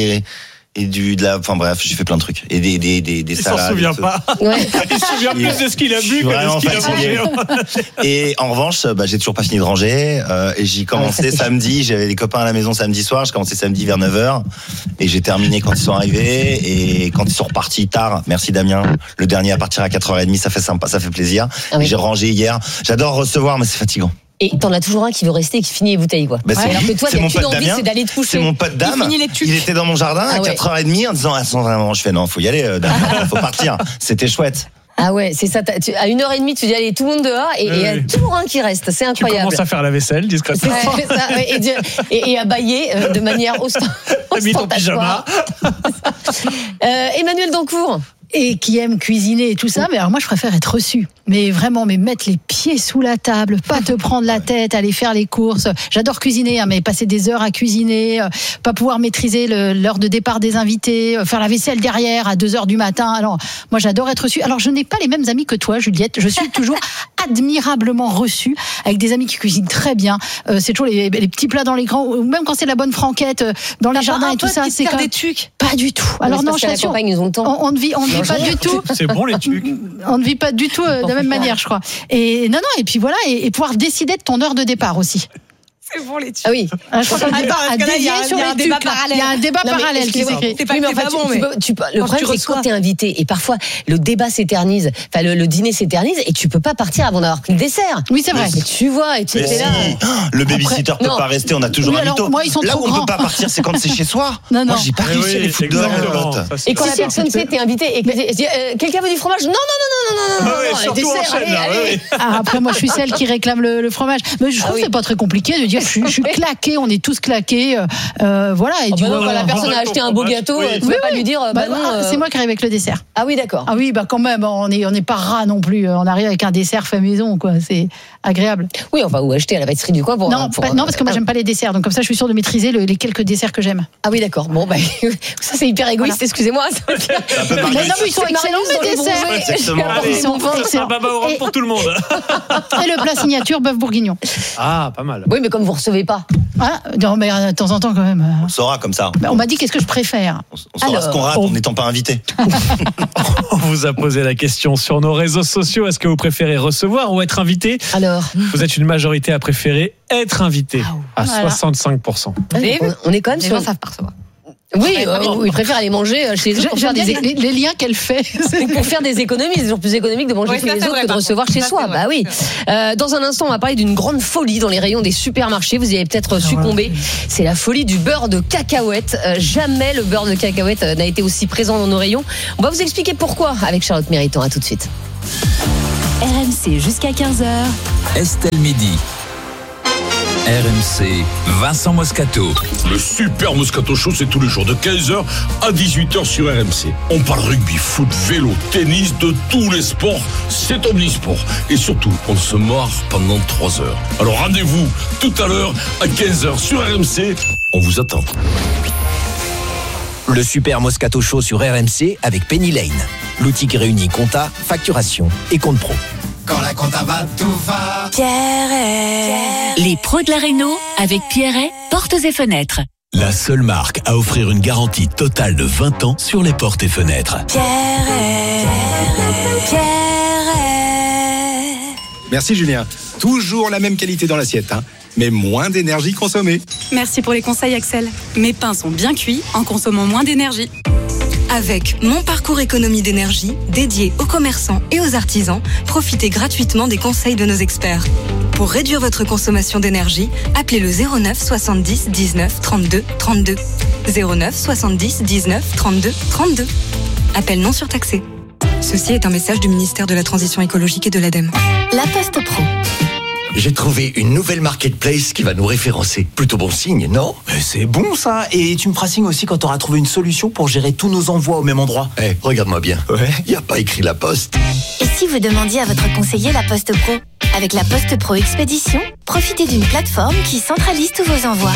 enfin bref, j'ai fait plein de trucs et des salades. Il s'en souvient pas. Ouais. Il se souvient plus de ce qu'il a bu que de ce qu'il a mangé. Et en revanche, j'ai toujours pas fini de ranger et j'y commençais samedi, j'avais des copains à la maison samedi soir, je commençais samedi vers 9h et j'ai terminé quand ils sont arrivés et quand ils sont repartis tard. Merci Damien. Le dernier à partir à 4h30, ça fait sympa, ça fait plaisir. Ah oui. J'ai rangé hier. J'adore recevoir mais c'est fatigant. Et t'en as toujours un qui veut rester et qui finit les bouteilles, quoi. Bah alors que toi, t'as qu'une envie, c'est d'aller te coucher. C'est mon pote Dame. Il était dans mon jardin à 4h30 en disant, vraiment, je fais, non, faut y aller, Dame, faut partir. C'était chouette. Ah ouais, c'est ça. À 1h30, tu dis, allez, tout le monde dehors et il y a toujours un qui reste. C'est incroyable. Tu commences à faire la vaisselle discrètement. Et à bailler de manière ostentatoire. Emmanuel Dancourt. Et qui aime cuisiner et tout ça, mais alors moi je préfère être reçu. Mais vraiment, mettre les pieds sous la table, pas te prendre la tête, aller faire les courses. J'adore cuisiner, mais passer des heures à cuisiner, pas pouvoir maîtriser l'heure de départ des invités, faire la vaisselle derrière à 2h du matin. Alors moi j'adore être reçu. Alors je n'ai pas les mêmes amis que toi, Juliette. Je suis toujours admirablement reçue avec des amis qui cuisinent très bien. C'est toujours les petits plats dans les grands, ou même quand c'est la bonne franquette dans les jardins et tout ça. C'est des tucs. Pas du tout. Alors non, je t'assure, on ne vit pas du tout. C'est bon les tucs. On ne vit pas du tout de la même manière, je crois. Et non, et puis voilà, et pouvoir décider de ton heure de départ aussi. C'est bon les tucs. Ah oui. Il y a un débat parallèle. Il y a un débat parallèle qui s'écrit. C'est pas bon, mais le problème c'est quand t'es invité et parfois le débat s'éternise, enfin le dîner s'éternise et tu peux pas partir avant d'avoir pris le dessert. Oui, c'est vrai. Et tu vois, et tu es là. Le babysitter peut pas rester, on a toujours un mytho. Là où on peut pas partir, c'est quand c'est chez soi. Non. Moi, j'ai pas réussi à les foutre dehors. Et quand la personne sait t'es invité et quelqu'un veut du fromage, non. Surtout dessert, enchaîne là. Après moi je suis celle qui réclame le fromage. Mais je trouve que c'est pas très compliqué de dire je suis claquée, on est tous claqués. Voilà. Et quand la personne a acheté un beau gâteau, tu peux pas lui dire non. C'est moi qui arrive avec le dessert. Ah oui, d'accord. Ah oui, quand même, on n'est pas rat non plus. On arrive avec un dessert fait maison, quoi. C'est agréable. Oui, enfin, ou acheter à la pâtisserie du coin pour. Non, parce que moi, j'aime pas les desserts. Donc, comme ça, je suis sûre de maîtriser les quelques desserts que j'aime. Ah oui, d'accord. Bon, ça, c'est hyper égoïste, excusez-moi. Mais non, ils sont excellents, les desserts. Ils sont excellents. Un baba au rhum pour tout le monde. Et le plat signature, bœuf bourguignon. Ah, pas mal. Oui, mais comme vous recevez pas. Ah, non, mais de temps en temps, quand même. On saura comme ça. On m'a dit qu'est-ce que je préfère. On saura ce qu'on rate en n'étant pas invité. On vous a posé la question sur nos réseaux sociaux. Est-ce que vous préférez recevoir ou être invité ? Alors, vous êtes une majorité à préférer être invité à 65%. On est quand même les gens savent pas recevoir. Oui, ils préfèrent aller manger chez eux pour faire les liens qu'elle fait. Pour faire des économies. C'est toujours plus économique de manger chez les autres que de recevoir chez soi. Bah oui. Dans un instant, on va parler d'une grande folie dans les rayons des supermarchés. Vous y avez peut-être succombé. C'est la folie du beurre de cacahuète. Jamais le beurre de cacahuète n'a été aussi présent dans nos rayons. On va vous expliquer pourquoi avec Charlotte Méritant. À tout de suite. RMC jusqu'à 15h. Estelle Midi. RMC, Vincent Moscato. Le super Moscato Show, c'est tous les jours de 15h à 18h sur RMC. On parle rugby, foot, vélo, tennis, de tous les sports. C'est omnisport. Et surtout, on se marre pendant 3 heures. Alors rendez-vous tout à l'heure à 15h sur RMC. On vous attend. Le super Moscato Show sur RMC avec Penny Lane. L'outil qui réunit compta, facturation et compte pro. Quand la compta va, tout va. Pierret. Les pros de la réno avec Pierret, portes et fenêtres. La seule marque à offrir une garantie totale de 20 ans sur les portes et fenêtres. Pierret. Merci Julien. Toujours la même qualité dans l'assiette, mais moins d'énergie consommée. Merci pour les conseils Axel. Mes pains sont bien cuits en consommant moins d'énergie. Avec Mon Parcours Économie d'énergie, dédié aux commerçants et aux artisans, profitez gratuitement des conseils de nos experts. Pour réduire votre consommation d'énergie, appelez le 09 70 19 32 32. 09 70 19 32 32. Appel non surtaxé. Ceci est un message du ministère de la Transition écologique et de l'ADEME. La Poste Pro. J'ai trouvé une nouvelle marketplace qui va nous référencer. Plutôt bon signe, non ? C'est bon ça. Et tu me feras signe aussi quand tu auras trouvé une solution pour gérer tous nos envois au même endroit. Regarde-moi bien. Y a pas écrit La Poste. Et si vous demandiez à votre conseiller La Poste Pro ? Avec La Poste Pro Expédition, profitez d'une plateforme qui centralise tous vos envois.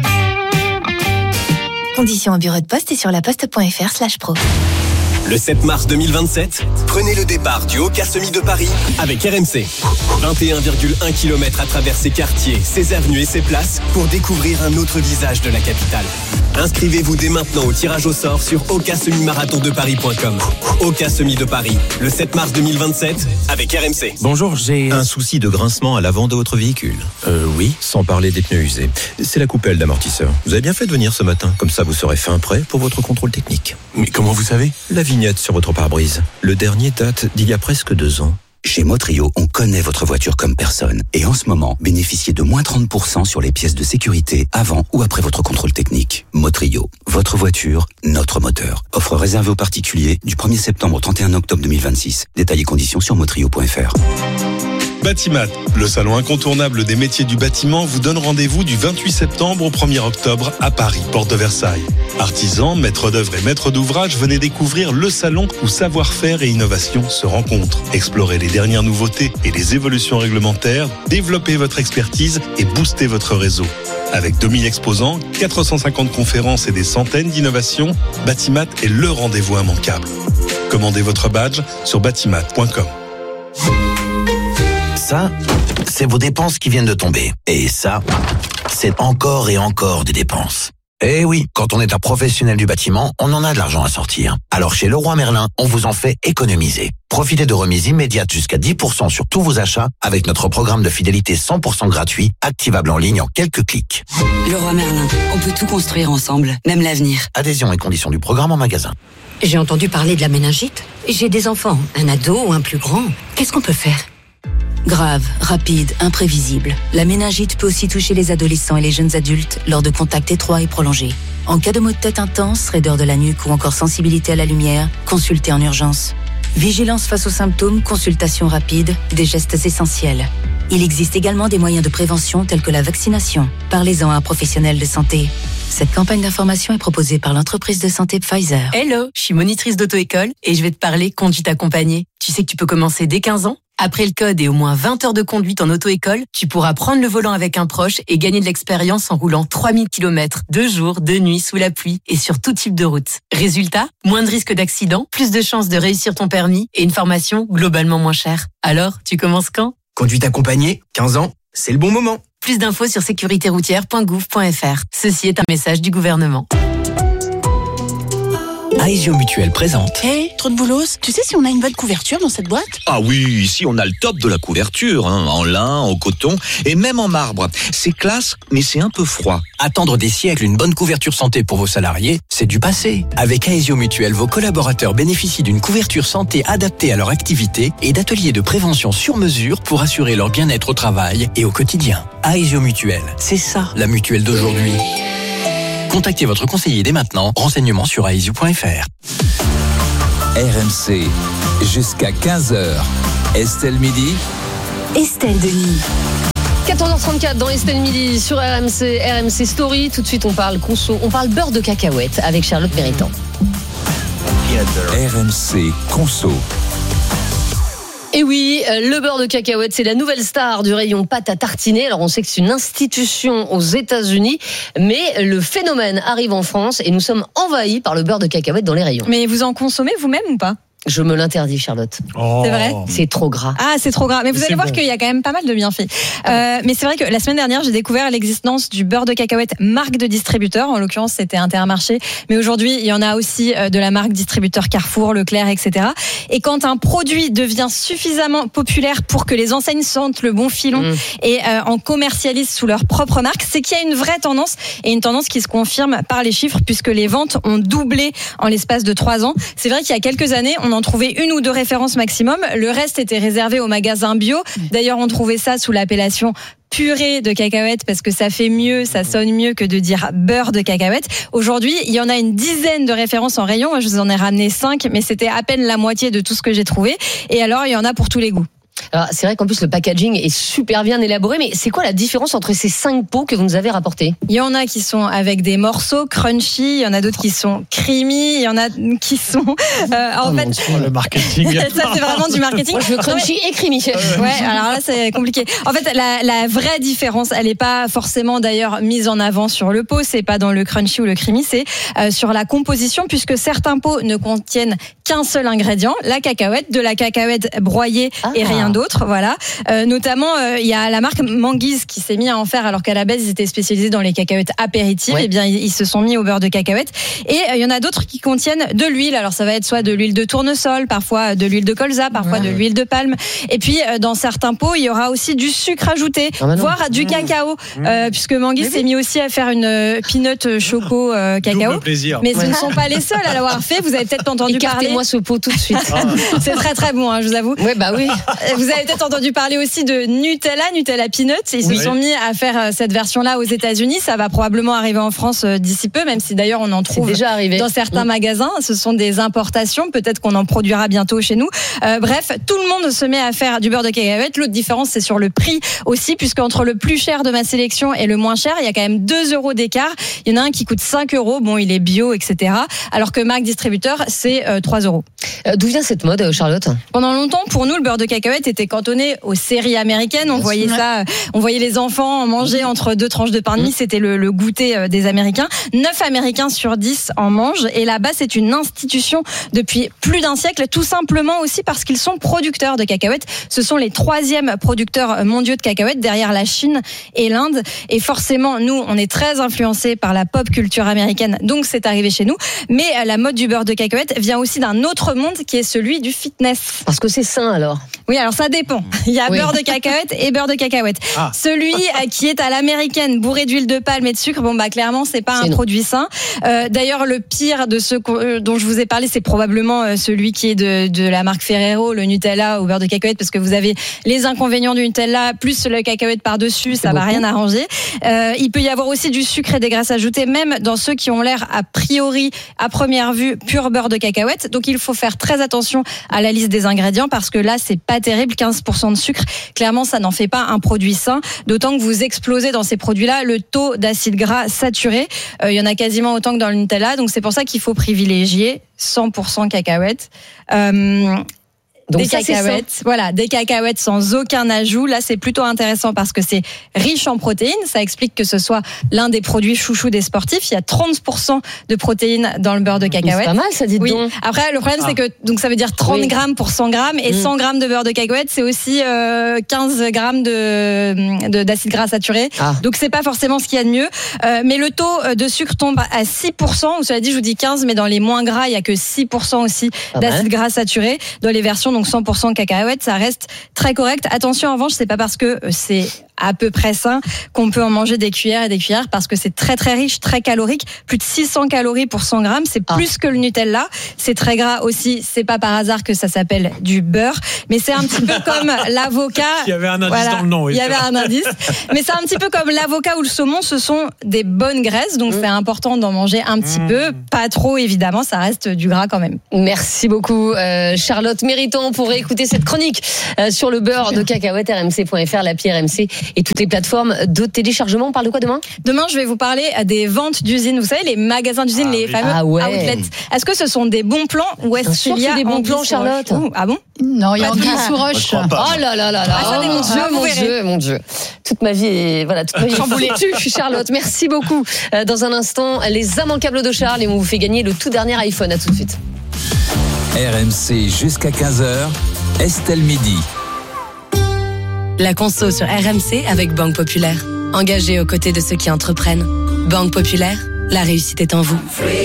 Conditions au bureau de poste et sur laposte.fr/pro. Le 7 mars 2027, prenez le départ du Oka Semi de Paris avec RMC. 21,1 km à travers ses quartiers, ses avenues et ses places pour découvrir un autre visage de la capitale. Inscrivez-vous dès maintenant au tirage au sort sur okasemimarathondeparis.com. Oka Semi de Paris, le 7 mars 2027 avec RMC. Bonjour, j'ai un souci de grincement à l'avant de votre véhicule. Oui, sans parler des pneus usés. C'est la coupelle d'amortisseur. Vous avez bien fait de venir ce matin, comme ça vous serez fin prêt pour votre contrôle technique. Mais comment vous savez ? La vignette sur votre pare-brise. Le dernier date d'il y a presque 2 ans. Chez Motrio, on connaît votre voiture comme personne. Et en ce moment, bénéficiez de moins 30% sur les pièces de sécurité avant ou après votre contrôle technique. Motrio, votre voiture, notre moteur. Offre réservée aux particuliers du 1er septembre au 31 octobre 2026. Détails et conditions sur motrio.fr. Batimat, le salon incontournable des métiers du bâtiment, vous donne rendez-vous du 28 septembre au 1er octobre à Paris, porte de Versailles. Artisans, maîtres d'œuvre et maîtres d'ouvrage, venez découvrir le salon où savoir-faire et innovation se rencontrent. Explorez les dernières nouveautés et les évolutions réglementaires, développez votre expertise et boostez votre réseau. Avec 2000 exposants, 450 conférences et des centaines d'innovations, Batimat est le rendez-vous immanquable. Commandez votre badge sur batimat.com. Ça, c'est vos dépenses qui viennent de tomber. Et ça, c'est encore et encore des dépenses. Eh oui, quand on est un professionnel du bâtiment, on en a de l'argent à sortir. Alors chez Leroy Merlin, on vous en fait économiser. Profitez de remises immédiates jusqu'à 10% sur tous vos achats avec notre programme de fidélité 100% gratuit, activable en ligne en quelques clics. Leroy Merlin, on peut tout construire ensemble, même l'avenir. Adhésion et conditions du programme en magasin. J'ai entendu parler de la méningite. J'ai des enfants, un ado ou un plus grand. Qu'est-ce qu'on peut faire ? Grave, rapide, imprévisible. La méningite peut aussi toucher les adolescents et les jeunes adultes lors de contacts étroits et prolongés. En cas de maux de tête intense, raideur de la nuque ou encore sensibilité à la lumière, consultez en urgence. Vigilance face aux symptômes, consultation rapide, des gestes essentiels. Il existe également des moyens de prévention tels que la vaccination. Parlez-en à un professionnel de santé. Cette campagne d'information est proposée par l'entreprise de santé Pfizer. Hello, je suis monitrice d'auto-école et je vais te parler conduite accompagnée. Tu sais que tu peux commencer dès 15 ans ? Après le code et au moins 20 heures de conduite en auto-école, tu pourras prendre le volant avec un proche et gagner de l'expérience en roulant 3000 km, 2 jours, 2 nuits, sous la pluie et sur tout type de route. Résultat, moins de risques d'accident, plus de chances de réussir ton permis et une formation globalement moins chère. Alors, tu commences quand ? Conduite accompagnée, 15 ans, c'est le bon moment. Plus d'infos sur sécuritéroutière.gouv.fr. Ceci est un message du gouvernement. Aesio Mutuel présente. Hey, trop de boulos. Tu sais si on a une bonne couverture dans cette boîte ? Ah oui, ici on a le top de la couverture, en lin, en coton et même en marbre. C'est classe, mais c'est un peu froid. Attendre des siècles une bonne couverture santé pour vos salariés, c'est du passé. Avec Aesio Mutuel, vos collaborateurs bénéficient d'une couverture santé adaptée à leur activité et d'ateliers de prévention sur mesure pour assurer leur bien-être au travail et au quotidien. Aesio Mutuel, c'est ça la mutuelle d'aujourd'hui. Contactez votre conseiller dès maintenant. Renseignements sur aesio.fr. RMC, jusqu'à 15h. Estelle Midi. Estelle Denis. 14h34 dans Estelle Midi sur RMC Story. Tout de suite, on parle conso, on parle beurre de cacahuète avec Charlotte Méritant. RMC Conso. Et oui, le beurre de cacahuète, c'est la nouvelle star du rayon pâte à tartiner. Alors on sait que c'est une institution aux États-Unis, mais le phénomène arrive en France et nous sommes envahis par le beurre de cacahuète dans les rayons. Mais vous en consommez vous-même ou pas ? Je me l'interdis, Charlotte. Oh. C'est vrai ? C'est trop gras. Ah, c'est trop gras. Mais vous allez voir qu'il y a quand même pas mal de bienfaits. Mais c'est vrai que la semaine dernière, j'ai découvert l'existence du beurre de cacahuète marque de distributeur. En l'occurrence, c'était Intermarché. Mais aujourd'hui, il y en a aussi de la marque distributeur Carrefour, Leclerc, etc. Et quand un produit devient suffisamment populaire pour que les enseignes sentent le bon filon et en commercialisent sous leur propre marque, c'est qu'il y a une vraie tendance et une tendance qui se confirme par les chiffres puisque les ventes ont doublé en l'espace de 3 ans. C'est vrai qu'il y a quelques années, on en trouvait 1 ou 2 références maximum. Le reste était réservé aux magasins bio. D'ailleurs, on trouvait ça sous l'appellation purée de cacahuètes parce que ça fait mieux, ça sonne mieux que de dire beurre de cacahuètes. Aujourd'hui, il y en a une dizaine de références en rayon. Moi, je vous en ai ramené 5, mais c'était à peine la moitié de tout ce que j'ai trouvé. Et alors, il y en a pour tous les goûts. Alors, c'est vrai qu'en plus, le packaging est super bien élaboré, mais c'est quoi la différence entre ces 5 pots que vous nous avez rapportés ? Il y en a qui sont avec des morceaux crunchy, il y en a d'autres qui sont creamy, il y en a qui sont... en fait, le marketing. Ça, c'est vraiment du marketing. Moi, je veux crunchy et creamy. Ouais, alors là, c'est compliqué. En fait, la vraie différence, elle n'est pas forcément d'ailleurs mise en avant sur le pot, c'est pas dans le crunchy ou le creamy, c'est sur la composition, puisque certains pots ne contiennent qu'un seul ingrédient, la cacahuète, de la cacahuète broyée et rien d'autre, voilà. Notamment, il y a la marque Manguise qui s'est mis à en faire, alors qu'à la base ils étaient spécialisés dans les cacahuètes apéritives. Et bien ils se sont mis au beurre de cacahuète. Et il y en a d'autres qui contiennent de l'huile. Alors ça va être soit de l'huile de tournesol, parfois de l'huile de colza, parfois de l'huile de palme. Et puis dans certains pots, il y aura aussi du sucre ajouté, voire du cacao, puisque Manguise s'est mis aussi à faire une peanut choco cacao. Mais ce ne sont pas les seuls à l'avoir fait. Vous avez peut-être entendu parler. Écartez-moi ce pot tout de suite. C'est très très bon, je vous avoue. Ouais, bah oui. Vous avez peut-être entendu parler aussi de Nutella Peanut. Ils se sont mis à faire cette version-là aux États-Unis. Ça va probablement arriver en France d'ici peu, même si d'ailleurs on en trouve déjà arrivé dans certains magasins. Ce sont des importations. Peut-être qu'on en produira bientôt chez nous. Bref, tout le monde se met à faire du beurre de cacahuète. L'autre différence, c'est sur le prix aussi, puisque entre le plus cher de ma sélection et le moins cher, il y a quand même 2 € d'écart. Il y en a un qui coûte 5 €. Bon, il est bio, etc. Alors que marque distributeur, c'est 3 €. D'où vient cette mode, Charlotte ? Pendant longtemps, pour nous, le beurre de cacahuète était cantonné aux séries américaines. On voyait ça, on voyait les enfants en manger entre 2 tranches de pain de mie. C'était le goûter des Américains. 9 Américains sur 10 en mangent. Et là-bas, c'est une institution depuis plus d'1 siècle, tout simplement aussi parce qu'ils sont producteurs de cacahuètes. Ce sont les 3e producteurs mondiaux de cacahuètes, derrière la Chine et l'Inde. Et forcément, nous, on est très influencés par la pop culture américaine. Donc, c'est arrivé chez nous. Mais la mode du beurre de cacahuète vient aussi d'un autre monde qui est celui du fitness. Parce que c'est sain, alors. Oui, alors ça dépend. Il y a beurre de cacahuète et beurre de cacahuète. Celui qui est à l'américaine, bourré d'huile de palme et de sucre, clairement, c'est pas un produit sain. D'ailleurs, le pire de ceux dont je vous ai parlé, c'est probablement celui qui est de la marque Ferrero, le Nutella au beurre de cacahuète, parce que vous avez les inconvénients du Nutella plus le cacahuète par-dessus, ça va rien arranger. Il peut y avoir aussi du sucre et des graisses ajoutées, même dans ceux qui ont l'air a priori, à première vue, pur beurre de cacahuète. Donc il faut faire très attention à la liste des ingrédients, parce que là, c'est pas terrible, 15% de sucre. Clairement, ça n'en fait pas un produit sain, d'autant que vous explosez dans ces produits-là le taux d'acide gras saturé. Il y en a quasiment autant que dans le Nutella, donc c'est pour ça qu'il faut privilégier 100% cacahuètes. Donc des cacahuètes sans aucun ajout. Là, c'est plutôt intéressant parce que c'est riche en protéines. Ça explique que ce soit l'un des produits chouchous des sportifs. Il y a 30% de protéines dans le beurre de cacahuète. C'est pas mal, ça, dites donc. Après, le problème, c'est que donc ça veut dire 30 grammes pour 100 grammes et 100 grammes de beurre de cacahuète, c'est aussi 15 grammes d'acide gras saturé. Donc, c'est pas forcément ce qu'il y a de mieux. Mais le taux de sucre tombe à 6%. Ou cela dit, je vous dis 15, mais dans les moins gras, il y a que 6% aussi d'acide gras saturé. Dans les versions donc 100% cacahuètes, ça reste très correct. Attention, en revanche, c'est pas parce que c'est à peu près sain qu'on peut en manger des cuillères et des cuillères, parce que c'est très très riche, très calorique. Plus de 600 calories pour 100 grammes, c'est plus que le Nutella. C'est très gras aussi. C'est pas par hasard que ça s'appelle du beurre, mais c'est un petit peu comme l'avocat. Il y avait un indice dans le nom. Oui. Il y avait un indice, mais c'est un petit peu comme l'avocat ou le saumon. Ce sont des bonnes graisses, donc c'est important d'en manger un petit peu, pas trop évidemment. Ça reste du gras quand même. Merci beaucoup, Charlotte Méritant, pour écouter cette chronique sur le beurre de cacahuète. RMC.fr, l'appli RMC et toutes les plateformes de téléchargement. On parle de quoi demain ? Demain, je vais vous parler des ventes d'usines. Vous savez, les magasins d'usines, les fameux outlets. Est-ce que ce sont des bons plans ou est-ce qu'il y a des bons plans, Charlotte ? Ah bon ? Non, il y a Anguille sous roche. Oh là là là là. Mon Dieu. Toute ma vie est chamboulée. Charlotte, merci beaucoup. Dans un instant, les immanquables de Charles, et on vous fait gagner le tout dernier iPhone. À tout de suite. RMC jusqu'à 15h, Estelle Midi. La conso sur RMC avec Banque Populaire. Engagée aux côtés de ceux qui entreprennent. Banque Populaire, la réussite est en vous.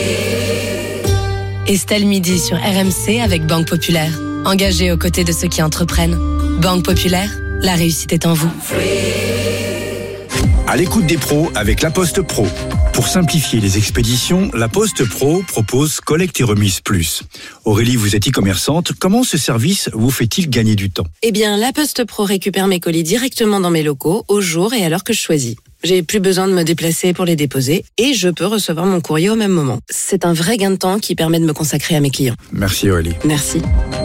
Estelle Midi sur RMC avec Banque Populaire. Engagée aux côtés de ceux qui entreprennent. Banque Populaire, la réussite est en vous. À l'écoute des pros avec La Poste Pro. Pour simplifier les expéditions, La Poste Pro propose Collecte et Remise Plus. Aurélie, vous êtes e-commerçante. Comment ce service vous fait-il gagner du temps ? Eh bien, La Poste Pro récupère mes colis directement dans mes locaux, au jour et à l'heure que je choisis. J'ai plus besoin de me déplacer pour les déposer et je peux recevoir mon courrier au même moment. C'est un vrai gain de temps qui permet de me consacrer à mes clients. Merci Aurélie. Merci.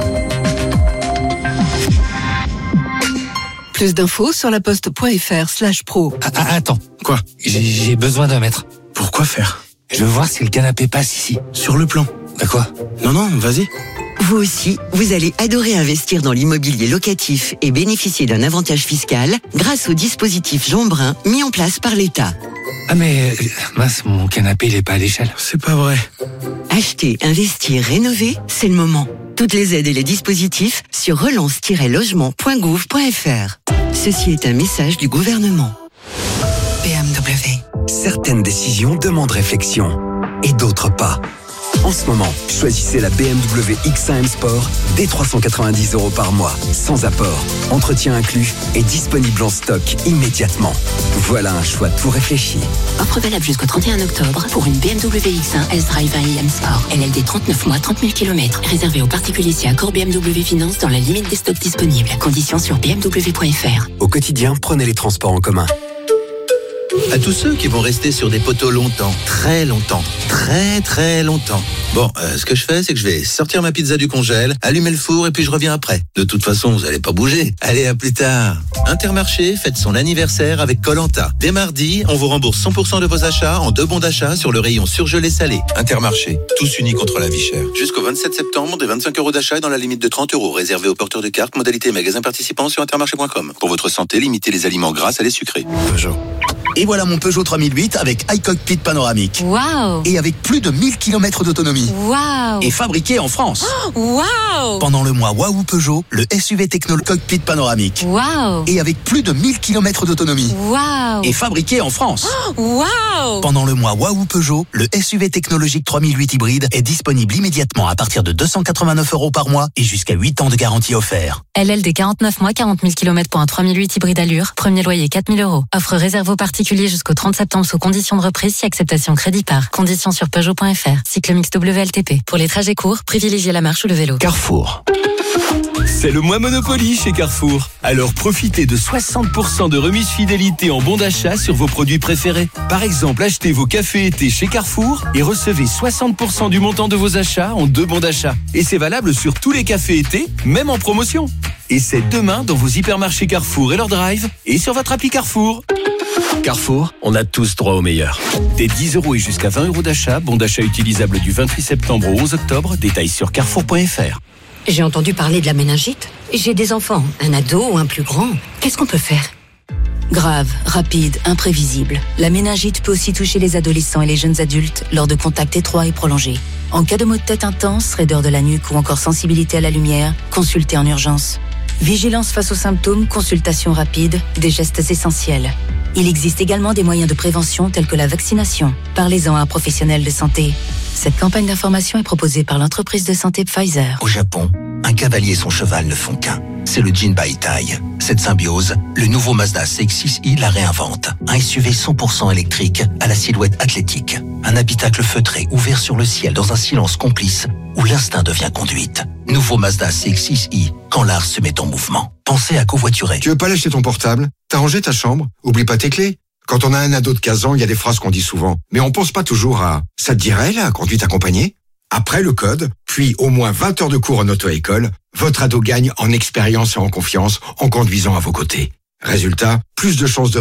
Plus d'infos sur laposte.fr/pro. Attends, quoi ? J'ai besoin d'un mètre. Pourquoi faire ? Je veux voir si le canapé passe ici. Sur le plan. Bah quoi ? Non, vas-y. Vous aussi, vous allez adorer investir dans l'immobilier locatif et bénéficier d'un avantage fiscal grâce au dispositif Jean Brun mis en place par l'État. Ah mais, mince, mon canapé il est pas à l'échelle. C'est pas vrai. Acheter, investir, rénover, c'est le moment. Toutes les aides et les dispositifs sur relance-logement.gouv.fr. Ceci est un message du gouvernement. BMW. Certaines décisions demandent réflexion et d'autres pas. En ce moment, choisissez la BMW X1 M Sport dès 390 € par mois, sans apport, entretien inclus et disponible en stock immédiatement. Voilà un choix tout réfléchi. Offre valable jusqu'au 31 octobre pour une BMW X1 S-Drive 1 M Sport. LLD 39 mois, 30 000 km. Réservé aux particuliers si accord BMW Finance dans la limite des stocks disponibles. Conditions sur bmw.fr. Au quotidien, prenez les transports en commun. À tous ceux qui vont rester sur des poteaux longtemps, très longtemps, très longtemps. Bon, ce que je fais, c'est que je vais sortir ma pizza du congèle, allumer le four et puis je reviens après. De toute façon, vous allez pas bouger. Allez, à plus tard. Intermarché fête son anniversaire avec Koh-Lanta. Dès mardi, on vous rembourse 100% de vos achats en 2 bons d'achat sur le rayon surgelé salé. Intermarché, tous unis contre la vie chère. Jusqu'au 27 septembre, des 25 € d'achat dans la limite de 30 €, réservé aux porteurs de cartes, modalité magasin participant sur intermarché.com. Pour votre santé, limitez les aliments gras à les sucrés. Peugeot. Et voilà mon Peugeot 3008 avec iCockpit panoramique. Waouh. Et avec plus de 1000 km d'autonomie. Waouh. Et fabriqué en France. Waouh. Pendant le mois Waouh Peugeot, le SUV Techno Cockpit panoramique. Waouh. Et avec plus de 1000 km d'autonomie. Waouh. Et fabriqué en France. Waouh. Pendant le mois Waouh Peugeot, le SUV technologique 3008 hybride est disponible immédiatement à partir de 289 € par mois et jusqu'à 8 ans de garantie offert. LLD 49 mois, 40 000 km pour un 3008 hybride allure. Premier loyer 4 000 €. Offre réserve aux particuliers jusqu'au 30 septembre sous conditions de reprise si acceptation crédit par. Conditions sur Peugeot.fr. Cycle mix WLTP. Pour les trajets courts, privilégiez la marche ou le vélo. Carrefour. C'est le mois Monopoly chez Carrefour. Alors profitez de 60% de remise fidélité en bons d'achat sur vos produits préférés. Par exemple, achetez vos cafés été chez Carrefour et recevez 60% du montant de vos achats en 2 bons d'achat. Et c'est valable sur tous les cafés été, même en promotion. Et c'est demain dans vos hypermarchés Carrefour et leur drive et sur votre appli Carrefour. Carrefour, on a tous droit au meilleur. Des 10 € et jusqu'à 20 € d'achat, bon d'achat utilisable du 28 septembre au 11 octobre, détails sur carrefour.fr. J'ai entendu parler de la méningite. J'ai des enfants, un ado ou un plus grand. Qu'est-ce qu'on peut faire? Grave, rapide, imprévisible. La méningite peut aussi toucher les adolescents et les jeunes adultes lors de contacts étroits et prolongés. En cas de maux de tête intense, raideur de la nuque ou encore sensibilité à la lumière, consultez en urgence. Vigilance face aux symptômes, consultation rapide, des gestes essentiels. Il existe également des moyens de prévention tels que la vaccination. Parlez-en à un professionnel de santé. Cette campagne d'information est proposée par l'entreprise de santé Pfizer. Au Japon, un cavalier et son cheval ne font qu'un. C'est le Jinbaitai. Cette symbiose, le nouveau Mazda CX-6i la réinvente. Un SUV 100% électrique à la silhouette athlétique. Un habitacle feutré ouvert sur le ciel dans un silence complice où l'instinct devient conduite. Nouveau Mazda CX-6i, quand l'art se met en mouvement. Pensez à covoiturer. Tu veux pas lâcher ton portable? T'as rangé ta chambre? Oublie pas tes clés. Quand on a un ado de 15 ans, il y a des phrases qu'on dit souvent. Mais on pense pas toujours à « ça te dirait, la conduite accompagnée ?» Après le code, puis au moins 20 heures de cours en auto-école, votre ado gagne en expérience et en confiance en conduisant à vos côtés. Résultat, plus de chances de